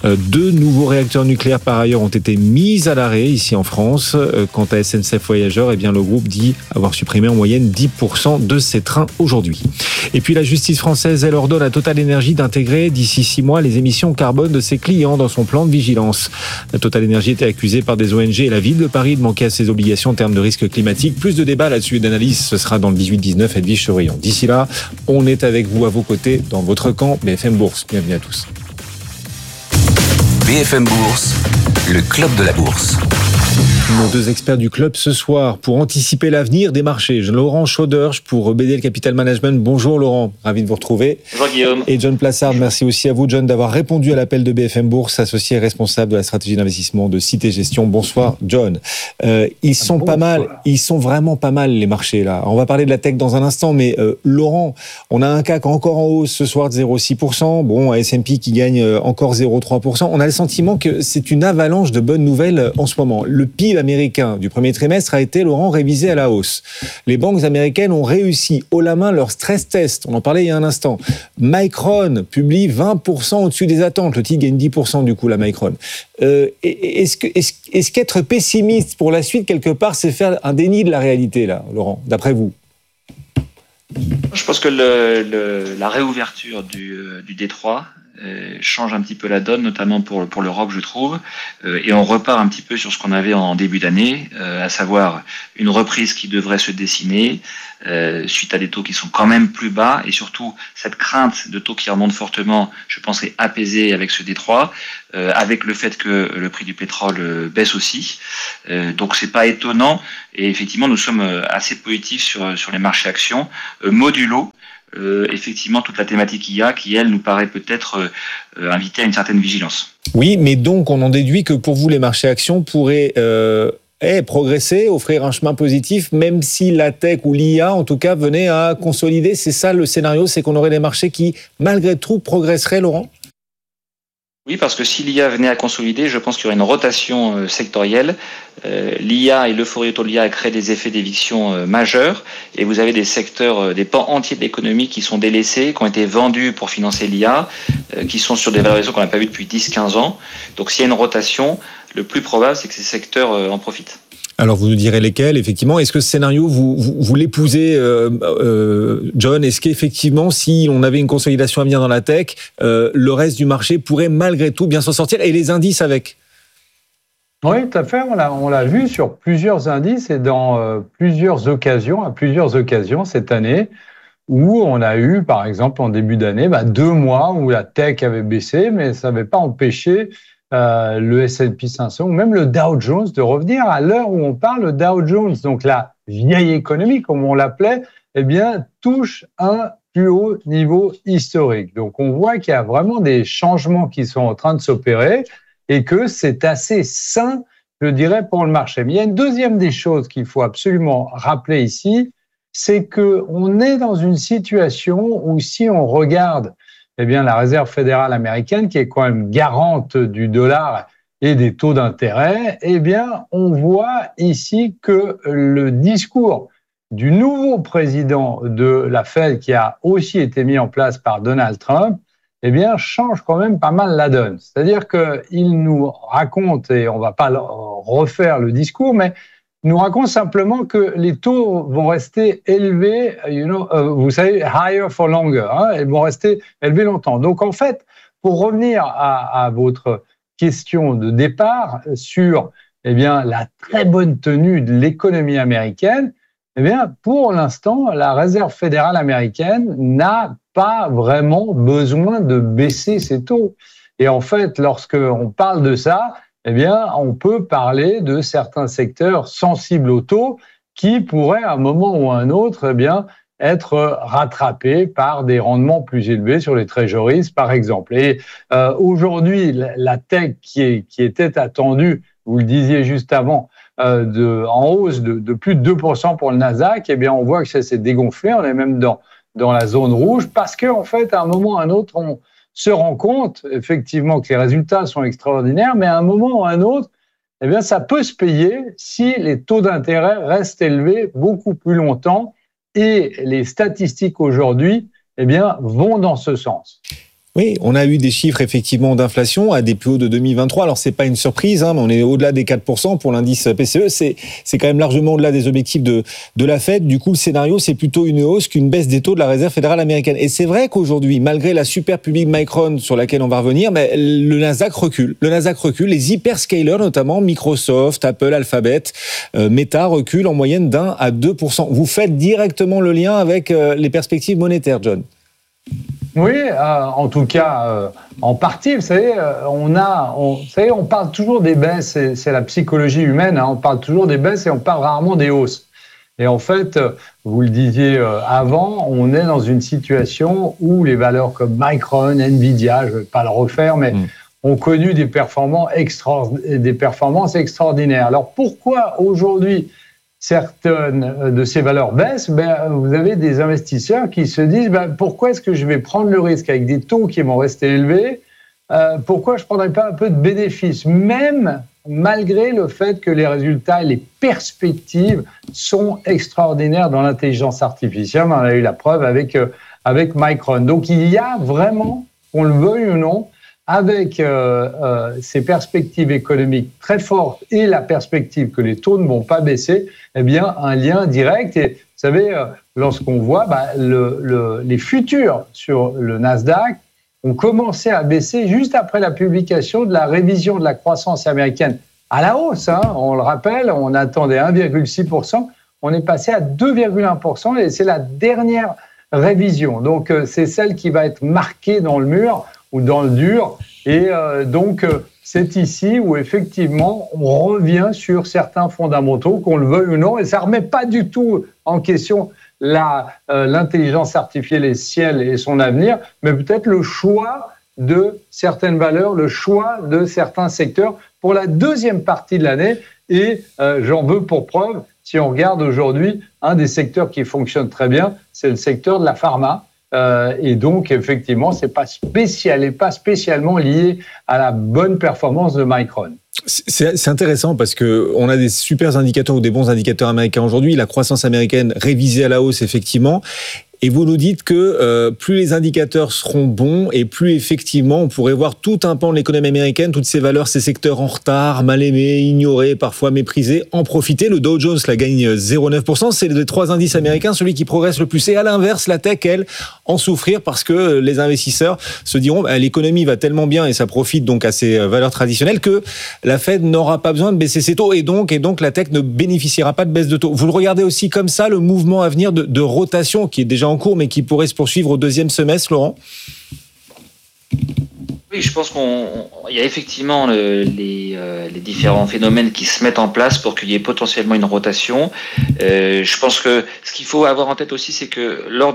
2 nouveaux réacteurs nucléaires, par ailleurs, ont été mis à l'arrêt ici en France. Quant à SNCF Voyageurs, le groupe dit avoir supprimé en moyenne 10% de ses trains aujourd'hui. Et puis la justice française, elle ordonne à Total Energy d'intégrer d'ici 6 mois les émissions carbone de ses clients dans son plan de vigilance. Total Energy était accusée par des ONG et la ville de Paris de manquer à ses obligations en termes de risque climatique. Plus de débats là-dessus et d'analyse, ce sera dans le 18-19 Edwige Chevrillon. D'ici là, on est avec vous, à vos côtés, dans votre camp BFM Bourse. Bienvenue à tous. BFM Bourse, le club de la bourse. Nos deux experts du club ce soir pour anticiper l'avenir des marchés. Laurent Schauderge pour BDL Capital Management. Bonjour Laurent, ravi de vous retrouver. Bonjour Guillaume. Et John Plassard, merci aussi à vous John d'avoir répondu à l'appel de BFM Bourse, associé et responsable de la stratégie d'investissement de Cité Gestion. Bonsoir John. Ils sont pas mal, ils sont vraiment pas mal les marchés là. On va parler de la tech dans un instant, mais Laurent, on a un CAC encore en hausse ce soir de 0,6%. Bon, un S&P qui gagne encore 0,3%. On a le sentiment que c'est une avalanche de bonnes nouvelles en ce moment. Le PIB américain du premier trimestre a été, Laurent, révisé à la hausse. Les banques américaines ont réussi haut la main leur stress test. On en parlait il y a un instant. Micron publie 20% au-dessus des attentes. Le titre gagne 10% du coup, la Micron. Est-ce qu'être pessimiste pour la suite, quelque part, c'est faire un déni de la réalité, là, Laurent, d'après vous? Je pense que la réouverture du Détroit change un petit peu la donne, notamment pour l'Europe, je trouve, et on repart un petit peu sur ce qu'on avait en début d'année, à savoir une reprise qui devrait se dessiner suite à des taux qui sont quand même plus bas, et surtout cette crainte de taux qui remonte fortement, je pense, est apaisée avec ce Détroit, avec le fait que le prix du pétrole baisse aussi, donc c'est pas étonnant, et effectivement nous sommes assez positifs sur les marchés actions, modulo effectivement toute la thématique IA qui, elle, nous paraît peut-être inviter à une certaine vigilance. Oui, mais donc on en déduit que pour vous, les marchés actions pourraient progresser, offrir un chemin positif, même si la tech ou l'IA, en tout cas, venait à consolider. C'est ça le scénario, c'est qu'on aurait des marchés qui, malgré tout, progresseraient, Laurent ? Oui, parce que si l'IA venait à consolider, je pense qu'il y aurait une rotation sectorielle. L'IA et l'euphorie autour de l'IA créent des effets d'éviction majeurs, et vous avez des secteurs, des pans entiers de l'économie qui sont délaissés, qui ont été vendus pour financer l'IA, qui sont sur des valorisations qu'on n'a pas vues depuis 10-15 ans. Donc s'il y a une rotation, le plus probable, c'est que ces secteurs en profitent. Alors, vous nous direz lesquels, effectivement. Est-ce que ce scénario, vous l'épousez, John? Est-ce qu'effectivement, si on avait une consolidation à venir dans la tech, le reste du marché pourrait malgré tout bien s'en sortir, et les indices avec? Oui, tout à fait. On l'a vu sur plusieurs indices et dans plusieurs occasions, à plusieurs occasions cette année, où on a eu, par exemple, en début d'année, 2 mois où la tech avait baissé, mais ça n'avait pas empêché le S&P 500 ou même le Dow Jones de revenir. À l'heure où on parle, le Dow Jones, donc la vieille économie, comme on l'appelait, eh bien, touche un plus haut niveau historique. Donc, on voit qu'il y a vraiment des changements qui sont en train de s'opérer et que c'est assez sain, je dirais, pour le marché. Mais il y a une deuxième des choses qu'il faut absolument rappeler ici, c'est qu'on est dans une situation où si on regarde eh bien, la Réserve fédérale américaine, qui est quand même garante du dollar et des taux d'intérêt, eh bien, on voit ici que le discours du nouveau président de la Fed, qui a aussi été mis en place par Donald Trump, eh bien, change quand même pas mal la donne. C'est-à-dire qu'il nous raconte, et on ne va pas refaire le discours, mais nous raconte simplement que les taux vont rester élevés, vous savez, higher for longer, ils vont rester élevés longtemps. Donc, en fait, pour revenir à votre question de départ sur la très bonne tenue de l'économie américaine, pour l'instant, la Réserve fédérale américaine n'a pas vraiment besoin de baisser ses taux. Et en fait, lorsqu'on parle de ça, on peut parler de certains secteurs sensibles aux taux qui pourraient, à un moment ou à un autre, être rattrapés par des rendements plus élevés sur les treasuries, par exemple. Et aujourd'hui, la tech qui était attendue, vous le disiez juste avant, en hausse de plus de 2% pour le Nasdaq, on voit que ça s'est dégonflé. On est même dans la zone rouge parce qu'en fait, à un moment ou à un autre, on se rend compte effectivement que les résultats sont extraordinaires, mais à un moment ou à un autre, ça peut se payer si les taux d'intérêt restent élevés beaucoup plus longtemps, et les statistiques aujourd'hui vont dans ce sens. Oui, on a eu des chiffres effectivement d'inflation à des plus hauts de 2023. Alors c'est pas une surprise, mais on est au-delà des 4% pour l'indice PCE. C'est quand même largement au-delà des objectifs de la Fed. Du coup, le scénario, c'est plutôt une hausse qu'une baisse des taux de la Réserve fédérale américaine. Et c'est vrai qu'aujourd'hui, malgré la super publique Micron sur laquelle on va revenir, mais le Nasdaq recule. Les hyperscalers, notamment Microsoft, Apple, Alphabet, Meta, reculent en moyenne d'1 à 2%. Vous faites directement le lien avec les perspectives monétaires, John? Oui, en tout cas, en partie. Vous savez, on parle toujours des baisses, c'est la psychologie humaine, hein, on parle toujours des baisses et on parle rarement des hausses. Et en fait, vous le disiez avant, on est dans une situation où les valeurs comme Micron, Nvidia, je ne vais pas le refaire, mais ont connu des performances extraordinaires. Alors pourquoi aujourd'hui certaines de ces valeurs baissent? Vous avez des investisseurs qui se disent pourquoi est-ce que je vais prendre le risque avec des taux qui vont rester élevés? Pourquoi je ne prendrais pas un peu de bénéfices, même malgré le fait que les résultats et les perspectives sont extraordinaires dans l'intelligence artificielle? On a eu la preuve avec Micron. Donc il y a vraiment, qu'on le veuille ou non, avec ces perspectives économiques très fortes et la perspective que les taux ne vont pas baisser, eh bien, un lien direct. Et vous savez, lorsqu'on voit les futurs sur le Nasdaq ont commencé à baisser juste après la publication de la révision de la croissance américaine à la hausse. Hein, on le rappelle, on attendait 1,6%, on est passé à 2,1% et c'est la dernière révision. Donc, c'est celle qui va être marquée dans le mur ou dans le dur. Et donc, c'est ici où, effectivement, on revient sur certains fondamentaux, qu'on le veuille ou non, et ça ne remet pas du tout en question l'intelligence artificielle et son avenir, mais peut-être le choix de certaines valeurs, le choix de certains secteurs pour la deuxième partie de l'année. Et j'en veux pour preuve, si on regarde aujourd'hui, un des secteurs qui fonctionne très bien, c'est le secteur de la pharma. Et donc, effectivement, c'est pas spécialement lié à la bonne performance de Micron. C'est intéressant parce que on a des super indicateurs ou des bons indicateurs américains aujourd'hui. La croissance américaine révisée à la hausse, effectivement. Et vous nous dites que plus les indicateurs seront bons et plus effectivement on pourrait voir tout un pan de l'économie américaine, toutes ces valeurs, ces secteurs en retard, mal aimés, ignorés, parfois méprisés, en profiter. Le Dow Jones la gagne 0,9%. C'est des 3 indices américains, celui qui progresse le plus. Et à l'inverse, la tech, elle, en souffrir parce que les investisseurs se diront l'économie va tellement bien et ça profite donc à ces valeurs traditionnelles que la Fed n'aura pas besoin de baisser ses taux et donc la tech ne bénéficiera pas de baisse de taux. Vous le regardez aussi comme ça, le mouvement à venir de rotation qui est déjà en cours mais qui pourrait se poursuivre au deuxième semestre, Laurent? Oui, je pense qu'il y a effectivement les différents phénomènes qui se mettent en place pour qu'il y ait potentiellement une rotation. Je pense que ce qu'il faut avoir en tête aussi, c'est que lors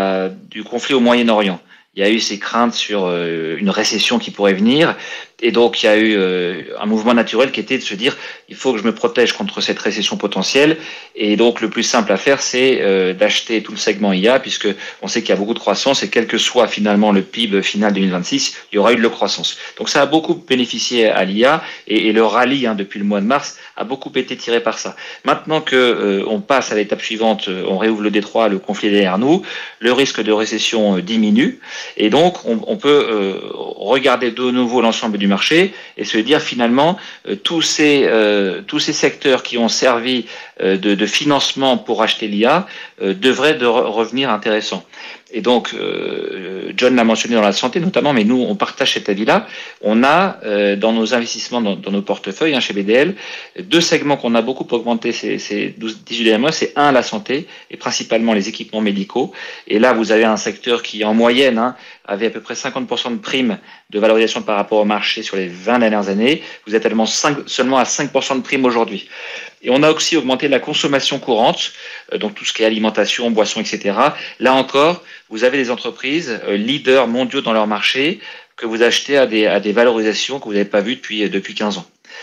du conflit au Moyen-Orient, il y a eu ces craintes sur une récession qui pourrait venir. Et donc, il y a eu un mouvement naturel qui était de se dire il faut que je me protège contre cette récession potentielle. Et donc, le plus simple à faire, c'est d'acheter tout le segment IA, puisque on sait qu'il y a beaucoup de croissance et quel que soit finalement le PIB final 2026, il y aura eu de la croissance. Donc, ça a beaucoup bénéficié à l'IA et le rallye depuis le mois de mars a beaucoup été tiré par ça. Maintenant que on passe à l'étape suivante, on réouvre le détroit, le conflit est derrière nous, le risque de récession diminue et donc on peut regarder de nouveau l'ensemble du marché et se dire finalement tous ces secteurs qui ont servi de financement pour acheter l'IA devraient revenir intéressants. Et donc, John l'a mentionné dans la santé notamment, mais nous, on partage cet avis-là. On a, dans nos investissements, dans nos portefeuilles, chez BDL, 2 segments qu'on a beaucoup augmenté ces 18 derniers mois. C'est la santé, et principalement les équipements médicaux. Et là, vous avez un secteur qui, en moyenne, avait à peu près 50% de primes de valorisation par rapport au marché sur les 20 dernières années. Vous êtes seulement à 5% de primes aujourd'hui. Et on a aussi augmenté la consommation courante, donc tout ce qui est alimentation, boissons, etc. Là encore, vous avez des entreprises leaders mondiaux dans leur marché que vous achetez à des valorisations que vous n'avez pas vues depuis 15 ans.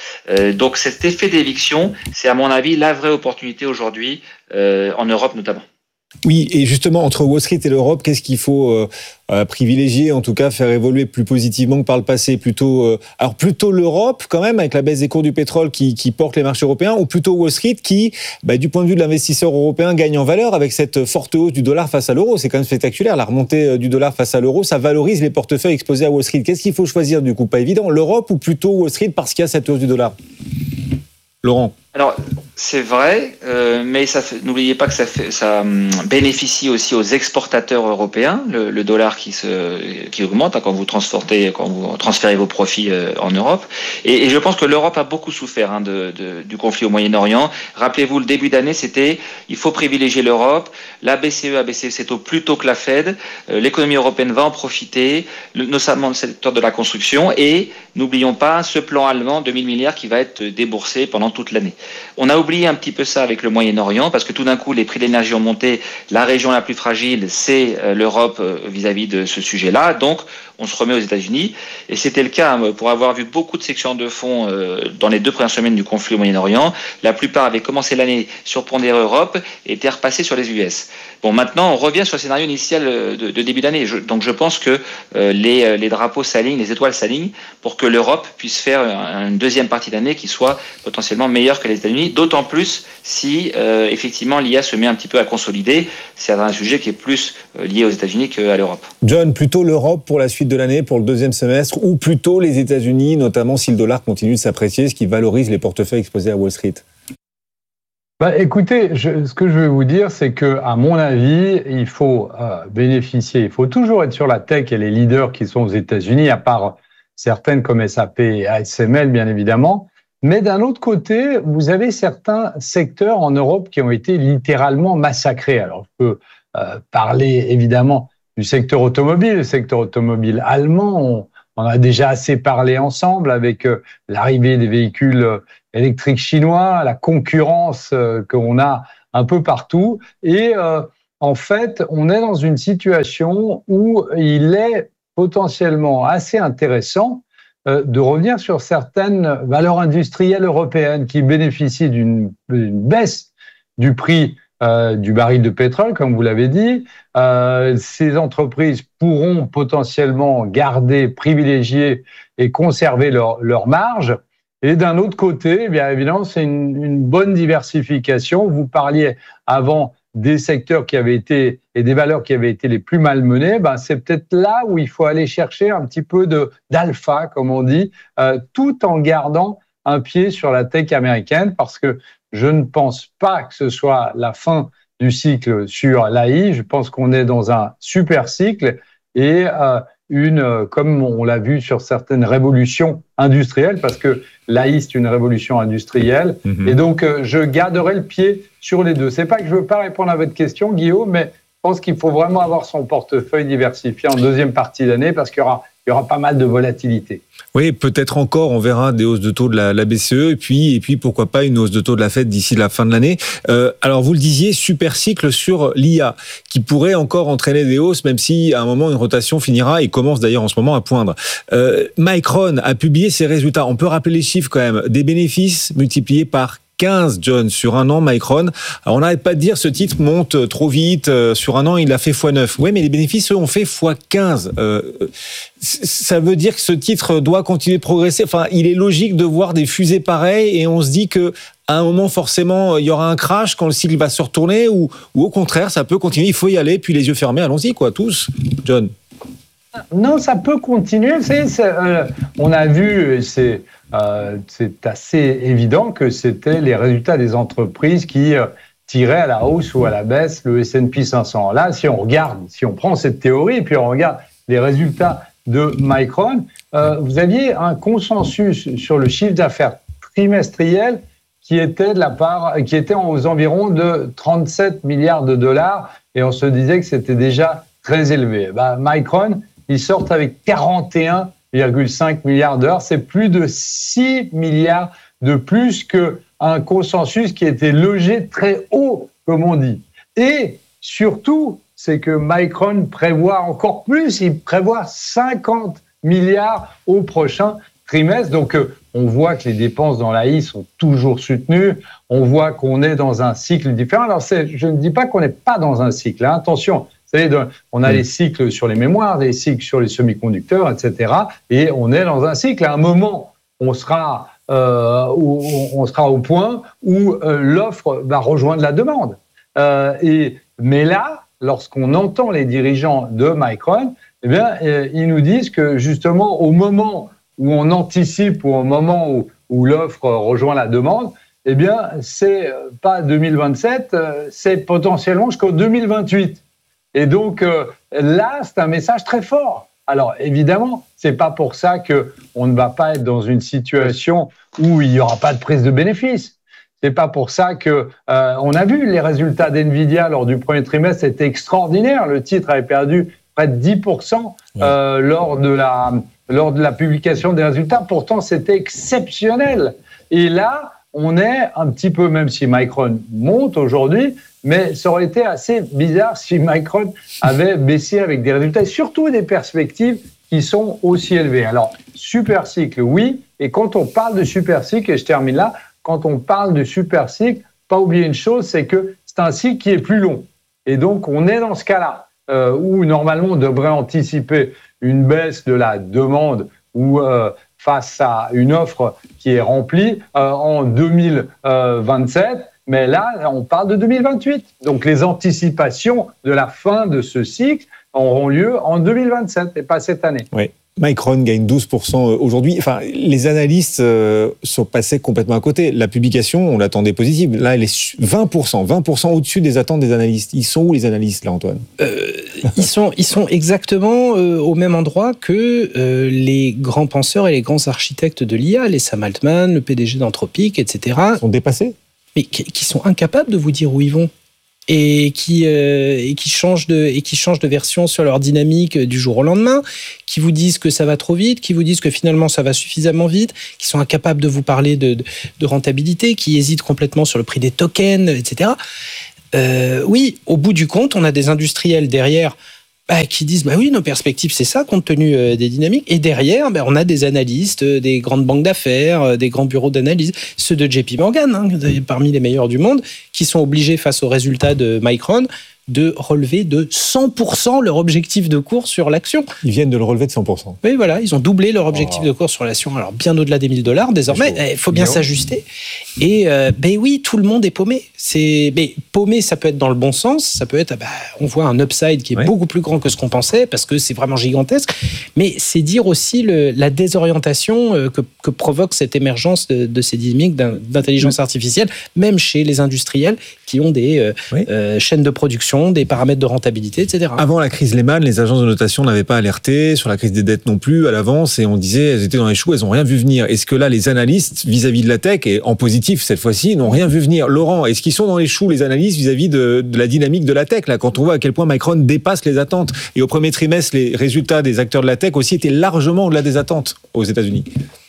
Donc cet effet d'éviction, c'est à mon avis la vraie opportunité aujourd'hui, en Europe notamment. Oui, et justement, entre Wall Street et l'Europe, qu'est-ce qu'il faut privilégier, en tout cas faire évoluer plus positivement que par le passé? Plutôt l'Europe, quand même, avec la baisse des cours du pétrole qui porte les marchés européens, ou plutôt Wall Street qui, du point de vue de l'investisseur européen, gagne en valeur avec cette forte hausse du dollar face à l'euro? C'est quand même spectaculaire, la remontée du dollar face à l'euro, ça valorise les portefeuilles exposés à Wall Street. Qu'est-ce qu'il faut choisir, du coup? Pas évident, l'Europe ou plutôt Wall Street parce qu'il y a cette hausse du dollar? Laurent? Alors, c'est vrai, mais n'oubliez pas que ça bénéficie aussi aux exportateurs européens, le dollar qui augmente quand vous transférez vos profits en Europe. Et je pense que l'Europe a beaucoup souffert du conflit au Moyen-Orient. Rappelez-vous, le début d'année, c'était il faut privilégier l'Europe. La BCE a baissé ses taux plus tôt que la Fed. L'économie européenne va en profiter, notamment le secteur de la construction. Et n'oublions pas ce plan allemand de 1000 milliards qui va être déboursé pendant toute l'année. On a oublié un petit peu ça avec le Moyen-Orient parce que tout d'un coup les prix de l'énergie ont monté. La région la plus fragile, c'est l'Europe vis-à-vis de ce sujet-là. Donc on se remet aux États-Unis et c'était le cas pour avoir vu beaucoup de sections de fonds dans les 2 premières semaines du conflit au Moyen-Orient. La plupart avaient commencé l'année sur Pondéré Europe et étaient repassés sur les US. Bon, maintenant on revient sur le scénario initial de début d'année. Donc je pense que les drapeaux s'alignent, les étoiles s'alignent pour que l'Europe puisse faire une deuxième partie d'année qui soit potentiellement meilleure que les États-Unis, d'autant plus si effectivement l'IA se met un petit peu à consolider. C'est un sujet qui est plus lié aux États-Unis qu'à l'Europe. John, plutôt l'Europe pour la suite de l'année, pour le deuxième semestre, ou plutôt les États-Unis, notamment si le dollar continue de s'apprécier, ce qui valorise les portefeuilles exposés à Wall Street? Écoutez, ce que je veux vous dire, c'est que, à mon avis, il faut bénéficier, il faut toujours être sur la tech et les leaders qui sont aux États-Unis, à part certaines comme SAP et ASML, bien évidemment. Mais d'un autre côté, vous avez certains secteurs en Europe qui ont été littéralement massacrés. Alors, je peux parler évidemment du secteur automobile. Le secteur automobile allemand, on en a déjà assez parlé ensemble avec l'arrivée des véhicules électriques chinois, la concurrence qu'on a un peu partout. Et en fait, on est dans une situation où il est potentiellement assez intéressant de revenir sur certaines valeurs industrielles européennes qui bénéficient d'une baisse du prix du baril de pétrole, comme vous l'avez dit. Ces entreprises pourront potentiellement garder, privilégier et conserver leur marge. Et d'un autre côté, bien évidemment, c'est une bonne diversification. Vous parliez avant des secteurs qui avaient été et des valeurs qui avaient été les plus malmenées. C'est peut-être là où il faut aller chercher un petit peu d'alpha, comme on dit, tout en gardant un pied sur la tech américaine, parce que je ne pense pas que ce soit la fin du cycle sur l'AI. Je pense qu'on est dans un super cycle et comme on l'a vu sur certaines révolutions industrielles, parce que l'AI, c'est une révolution industrielle. Et donc, je garderai le pied sur les deux. C'est pas que je veux pas répondre à votre question, Guillaume, mais je pense qu'il faut vraiment avoir son portefeuille diversifié en deuxième partie d'année parce qu'il y aura pas mal de volatilité. Oui, peut-être encore, on verra des hausses de taux de la BCE et puis pourquoi pas une hausse de taux de la Fed d'ici la fin de l'année. Alors vous le disiez, super cycle sur l'IA qui pourrait encore entraîner des hausses, même si à un moment une rotation finira et commence d'ailleurs en ce moment à poindre. Micron a publié ses résultats. On peut rappeler les chiffres quand même. Des bénéfices multipliés par 15, John, sur un an, Micron. Alors, on n'arrête pas de dire ce titre monte trop vite. Sur un an, il a fait x9. Oui, mais les bénéfices, eux, ont fait x15. Ça veut dire que ce titre doit continuer de progresser. Enfin, il est logique de voir des fusées pareilles et on se dit que à un moment, forcément, il y aura un crash quand le cycle va se retourner ou au contraire, ça peut continuer. Il faut y aller, puis les yeux fermés, allons-y, quoi, tous. John. Non, ça peut continuer. On a vu, c'est assez évident que c'était les résultats des entreprises qui tiraient à la hausse ou à la baisse le S&P 500. Là, si on prend cette théorie et puis on regarde les résultats de Micron, vous aviez un consensus sur le chiffre d'affaires trimestriel qui était aux environs de 37 milliards de dollars et on se disait que c'était déjà très élevé. Micron, ils sortent avec 41,5 milliards d'heures. C'est plus de 6 milliards de plus qu'un consensus qui était logé très haut, comme on dit. Et surtout, c'est que Micron prévoit encore plus. Il prévoit 50 milliards au prochain trimestre. Donc, on voit que les dépenses dans l'AI sont toujours soutenues. On voit qu'on est dans un cycle différent. Alors, je ne dis pas qu'on n'est pas dans un cycle. Hein. Attention. On a les cycles sur les mémoires, les cycles sur les semi-conducteurs, etc. Et on est dans un cycle. À un moment, on sera au point où l'offre va rejoindre la demande. Mais là, lorsqu'on entend les dirigeants de Micron, ils nous disent que justement, au moment où on anticipe ou au moment où l'offre rejoint la demande, eh bien, c'est pas 2027, c'est potentiellement jusqu'en 2028. Et donc, là, c'est un message très fort. Alors, évidemment, c'est pas pour ça qu'on ne va pas être dans une situation où il n'y aura pas de prise de bénéfice. C'est pas pour ça que on a vu les résultats d'NVIDIA lors du premier trimestre, c'était extraordinaire. Le titre avait perdu près de 10% lors de la publication des résultats. Pourtant, c'était exceptionnel. Et là, on est un petit peu, même si Micron monte aujourd'hui, mais ça aurait été assez bizarre si Micron avait baissé avec des résultats, et surtout des perspectives qui sont aussi élevées. Alors, super cycle, oui. Et quand on parle de super cycle, et je termine là, quand on parle de super cycle, pas oublier une chose, c'est que c'est un cycle qui est plus long. Et donc, on est dans ce cas-là, où normalement, on devrait anticiper une baisse de la demande ou face à une offre qui est remplie en 2027. Mais là, on parle de 2028. Donc, les anticipations de la fin de ce cycle auront lieu en 2027 et pas cette année. Oui. Micron gagne 12% aujourd'hui. Enfin, les analystes sont passés complètement à côté. La publication, on l'attendait positive. Là, elle est 20% au-dessus des attentes des analystes. Ils sont où, les analystes, là, Antoine ? Ils sont exactement au même endroit que les grands penseurs et les grands architectes de l'IA, les Sam Altman, le PDG d'Anthropic, etc. Ils sont dépassés ? Mais qui sont incapables de vous dire où ils vont. Et qui changent de version sur leur dynamique du jour au lendemain, qui vous disent que ça va trop vite, qui vous disent que finalement ça va suffisamment vite, qui sont incapables de vous parler de rentabilité, qui hésitent complètement sur le prix des tokens, etc. Oui, au bout du compte, on a des industriels derrière qui disent oui, nos perspectives c'est ça compte tenu des dynamiques, et derrière on a des analystes, des grandes banques d'affaires, des grands bureaux d'analyse, ceux de JP Morgan, parmi les meilleurs du monde, qui sont obligés face aux résultats de Micron de relever de 100% leur objectif de cours sur l'action. Ils viennent de le relever de 100%. Oui, voilà, ils ont doublé leur objectif de cours sur l'action, alors bien au-delà des $1000 désormais. Il faut bien s'ajuster. Et oui, tout le monde est paumé. Mais paumé, ça peut être dans le bon sens, ça peut être, on voit un upside qui est beaucoup plus grand que ce qu'on pensait, parce que c'est vraiment gigantesque, mais c'est dire aussi la désorientation que provoque cette émergence de ces dynamiques d'intelligence artificielle, même chez les industriels qui ont des chaînes de production, des paramètres de rentabilité, etc. Avant la crise Lehman, les agences de notation n'avaient pas alerté sur la crise des dettes non plus à l'avance, et on disait elles étaient dans les choux, elles n'ont rien vu venir. Est-ce que là, les analystes vis-à-vis de la tech, et en positif cette fois-ci, n'ont rien vu venir ? Laurent, est-ce qu'ils sont dans les choux, les analystes, vis-à-vis de la dynamique de la tech, là, quand on voit à quel point Micron dépasse les attentes? Et au premier trimestre, les résultats des acteurs de la tech aussi étaient largement au-delà des attentes aux États-Unis.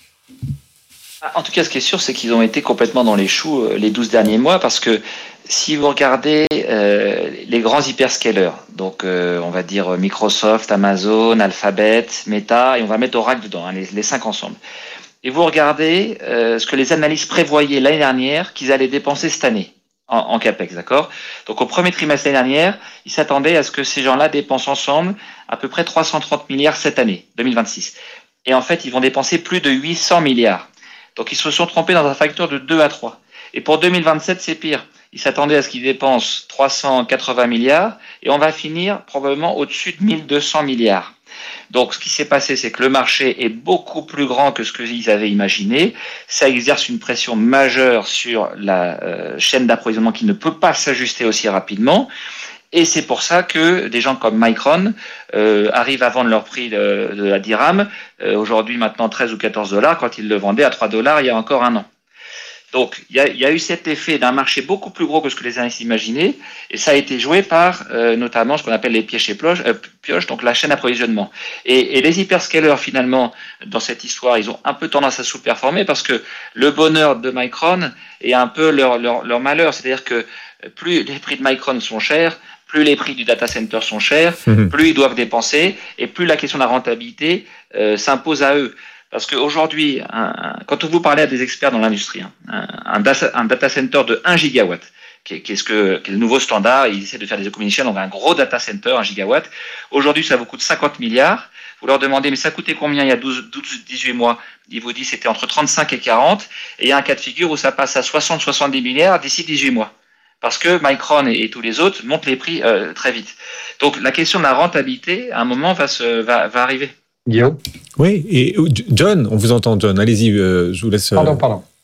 En tout cas, ce qui est sûr, c'est qu'ils ont été complètement dans les choux les 12 derniers mois, parce que si vous regardez les grands hyperscalers, donc on va dire Microsoft, Amazon, Alphabet, Meta, et on va mettre Oracle dedans, les 5 ensemble. Et vous regardez ce que les analystes prévoyaient l'année dernière qu'ils allaient dépenser cette année en CAPEX, d'accord ? Donc au premier trimestre l'année dernière, ils s'attendaient à ce que ces gens-là dépensent ensemble à peu près 330 milliards cette année, 2026. Et en fait, ils vont dépenser plus de 800 milliards. Donc ils se sont trompés dans un facteur de 2 à 3. Et pour 2027, c'est pire. Ils s'attendaient à ce qu'ils dépensent 380 milliards et on va finir probablement au-dessus de 1200 milliards. Donc ce qui s'est passé, c'est que le marché est beaucoup plus grand que ce qu'ils avaient imaginé. Ça exerce une pression majeure sur la chaîne d'approvisionnement qui ne peut pas s'ajuster aussi rapidement. Et c'est pour ça que des gens comme Micron arrivent à vendre leur prix de la dirham, aujourd'hui maintenant 13 ou 14 $, quand ils le vendaient à 3 $, il y a encore un an. Donc il y a eu cet effet d'un marché beaucoup plus gros que ce que les analystes imaginaient, et ça a été joué par notamment ce qu'on appelle les pièges et pioches, donc la chaîne d'approvisionnement. Et les hyperscalers, finalement, dans cette histoire, ils ont un peu tendance à sous-performer, parce que le bonheur de Micron est un peu leur malheur, c'est-à-dire que plus les prix de Micron sont chers, plus les prix du data center sont chers, plus ils doivent dépenser, et plus la question de la rentabilité s'impose à eux. Parce qu'aujourd'hui, quand vous parlez à des experts dans l'industrie, un data center de 1 gigawatt, qui est le nouveau standard, ils essaient de faire des économies, donc un gros data center, 1 gigawatt, aujourd'hui ça vous coûte 50 milliards, vous leur demandez mais ça coûtait combien il y a 12-18 mois, ils vous disent c'était entre 35 et 40, et il y a un cas de figure où ça passe à 60-70 milliards d'ici 18 mois. Parce que Micron et tous les autres montent les prix très vite. Donc la question de la rentabilité, à un moment, va arriver. Guillaume ? Oui, et John, on vous entend, John. Allez-y, je vous laisse. Pardon.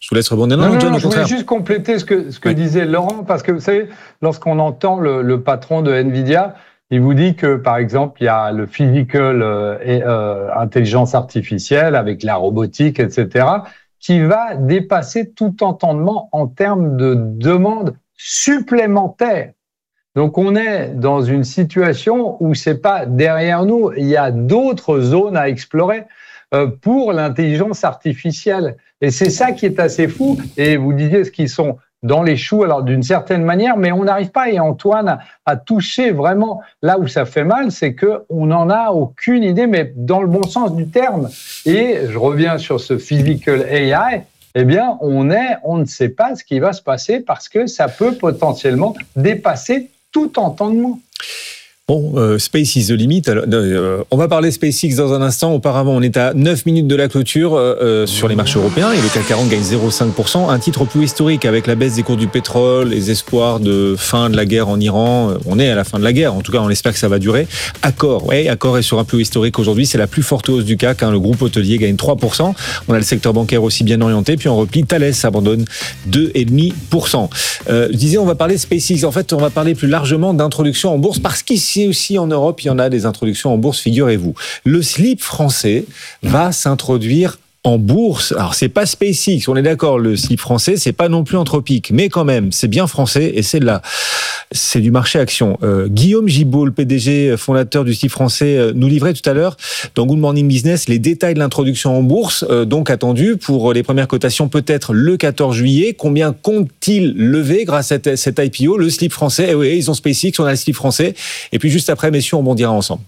Je vous laisse rebondir. Non, John, au je voulais contraire. juste compléter ce que disait Laurent, parce que vous savez, lorsqu'on entend le patron de Nvidia, il vous dit que, par exemple, il y a le physical et intelligence artificielle avec la robotique, etc., qui va dépasser tout entendement en termes de demande supplémentaire. Donc, on est dans une situation où c'est pas derrière nous, il y a d'autres zones à explorer pour l'intelligence artificielle. Et c'est ça qui est assez fou. Et vous disiez ce qu'ils sont dans les choux, alors d'une certaine manière, mais on n'arrive pas, et Antoine, à toucher vraiment là où ça fait mal, c'est qu'on n'en a aucune idée, mais dans le bon sens du terme. Et je reviens sur ce physical AI, eh bien, on ne sait pas ce qui va se passer parce que ça peut potentiellement dépasser tout entendement. Bon, Space is the limit. Alors, on va parler SpaceX dans un instant. Auparavant, on est à 9 minutes de la clôture sur les marchés européens et le CAC 40 gagne 0,5%. Un titre plus historique avec la baisse des cours du pétrole, les espoirs de fin de la guerre en Iran. On est à la fin de la guerre. En tout cas, on espère que ça va durer. Accor est sur un plus historique aujourd'hui. C'est la plus forte hausse du CAC. Le groupe hôtelier gagne 3%. On a le secteur bancaire aussi bien orienté. Puis en repli, Thales abandonne 2,5%. Je disais, on va parler de SpaceX. En fait, on va parler plus largement d'introduction en bourse parce qu'ici aussi en Europe, il y en a des introductions en bourse, figurez-vous. Le slip français va s'introduire en bourse. Alors, c'est pas SpaceX, on est d'accord, le slip français, c'est pas non plus Anthropic, mais quand même, c'est bien français et c'est du marché action. Guillaume Gibault, le PDG fondateur du slip français, nous livrait tout à l'heure dans Good Morning Business les détails de l'introduction en bourse, donc attendu pour les premières cotations peut-être le 14 juillet. Combien compte-t-il lever grâce à cet IPO, le slip français? Eh oui, ils ont SpaceX, on a le slip français. Et puis juste après, messieurs, on bondira ensemble.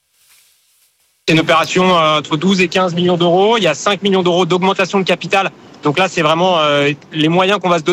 C'est une opération entre 12 et 15 millions d'euros. Il y a 5 millions d'euros d'augmentation de capital. Donc là, c'est vraiment les moyens qu'on va se donner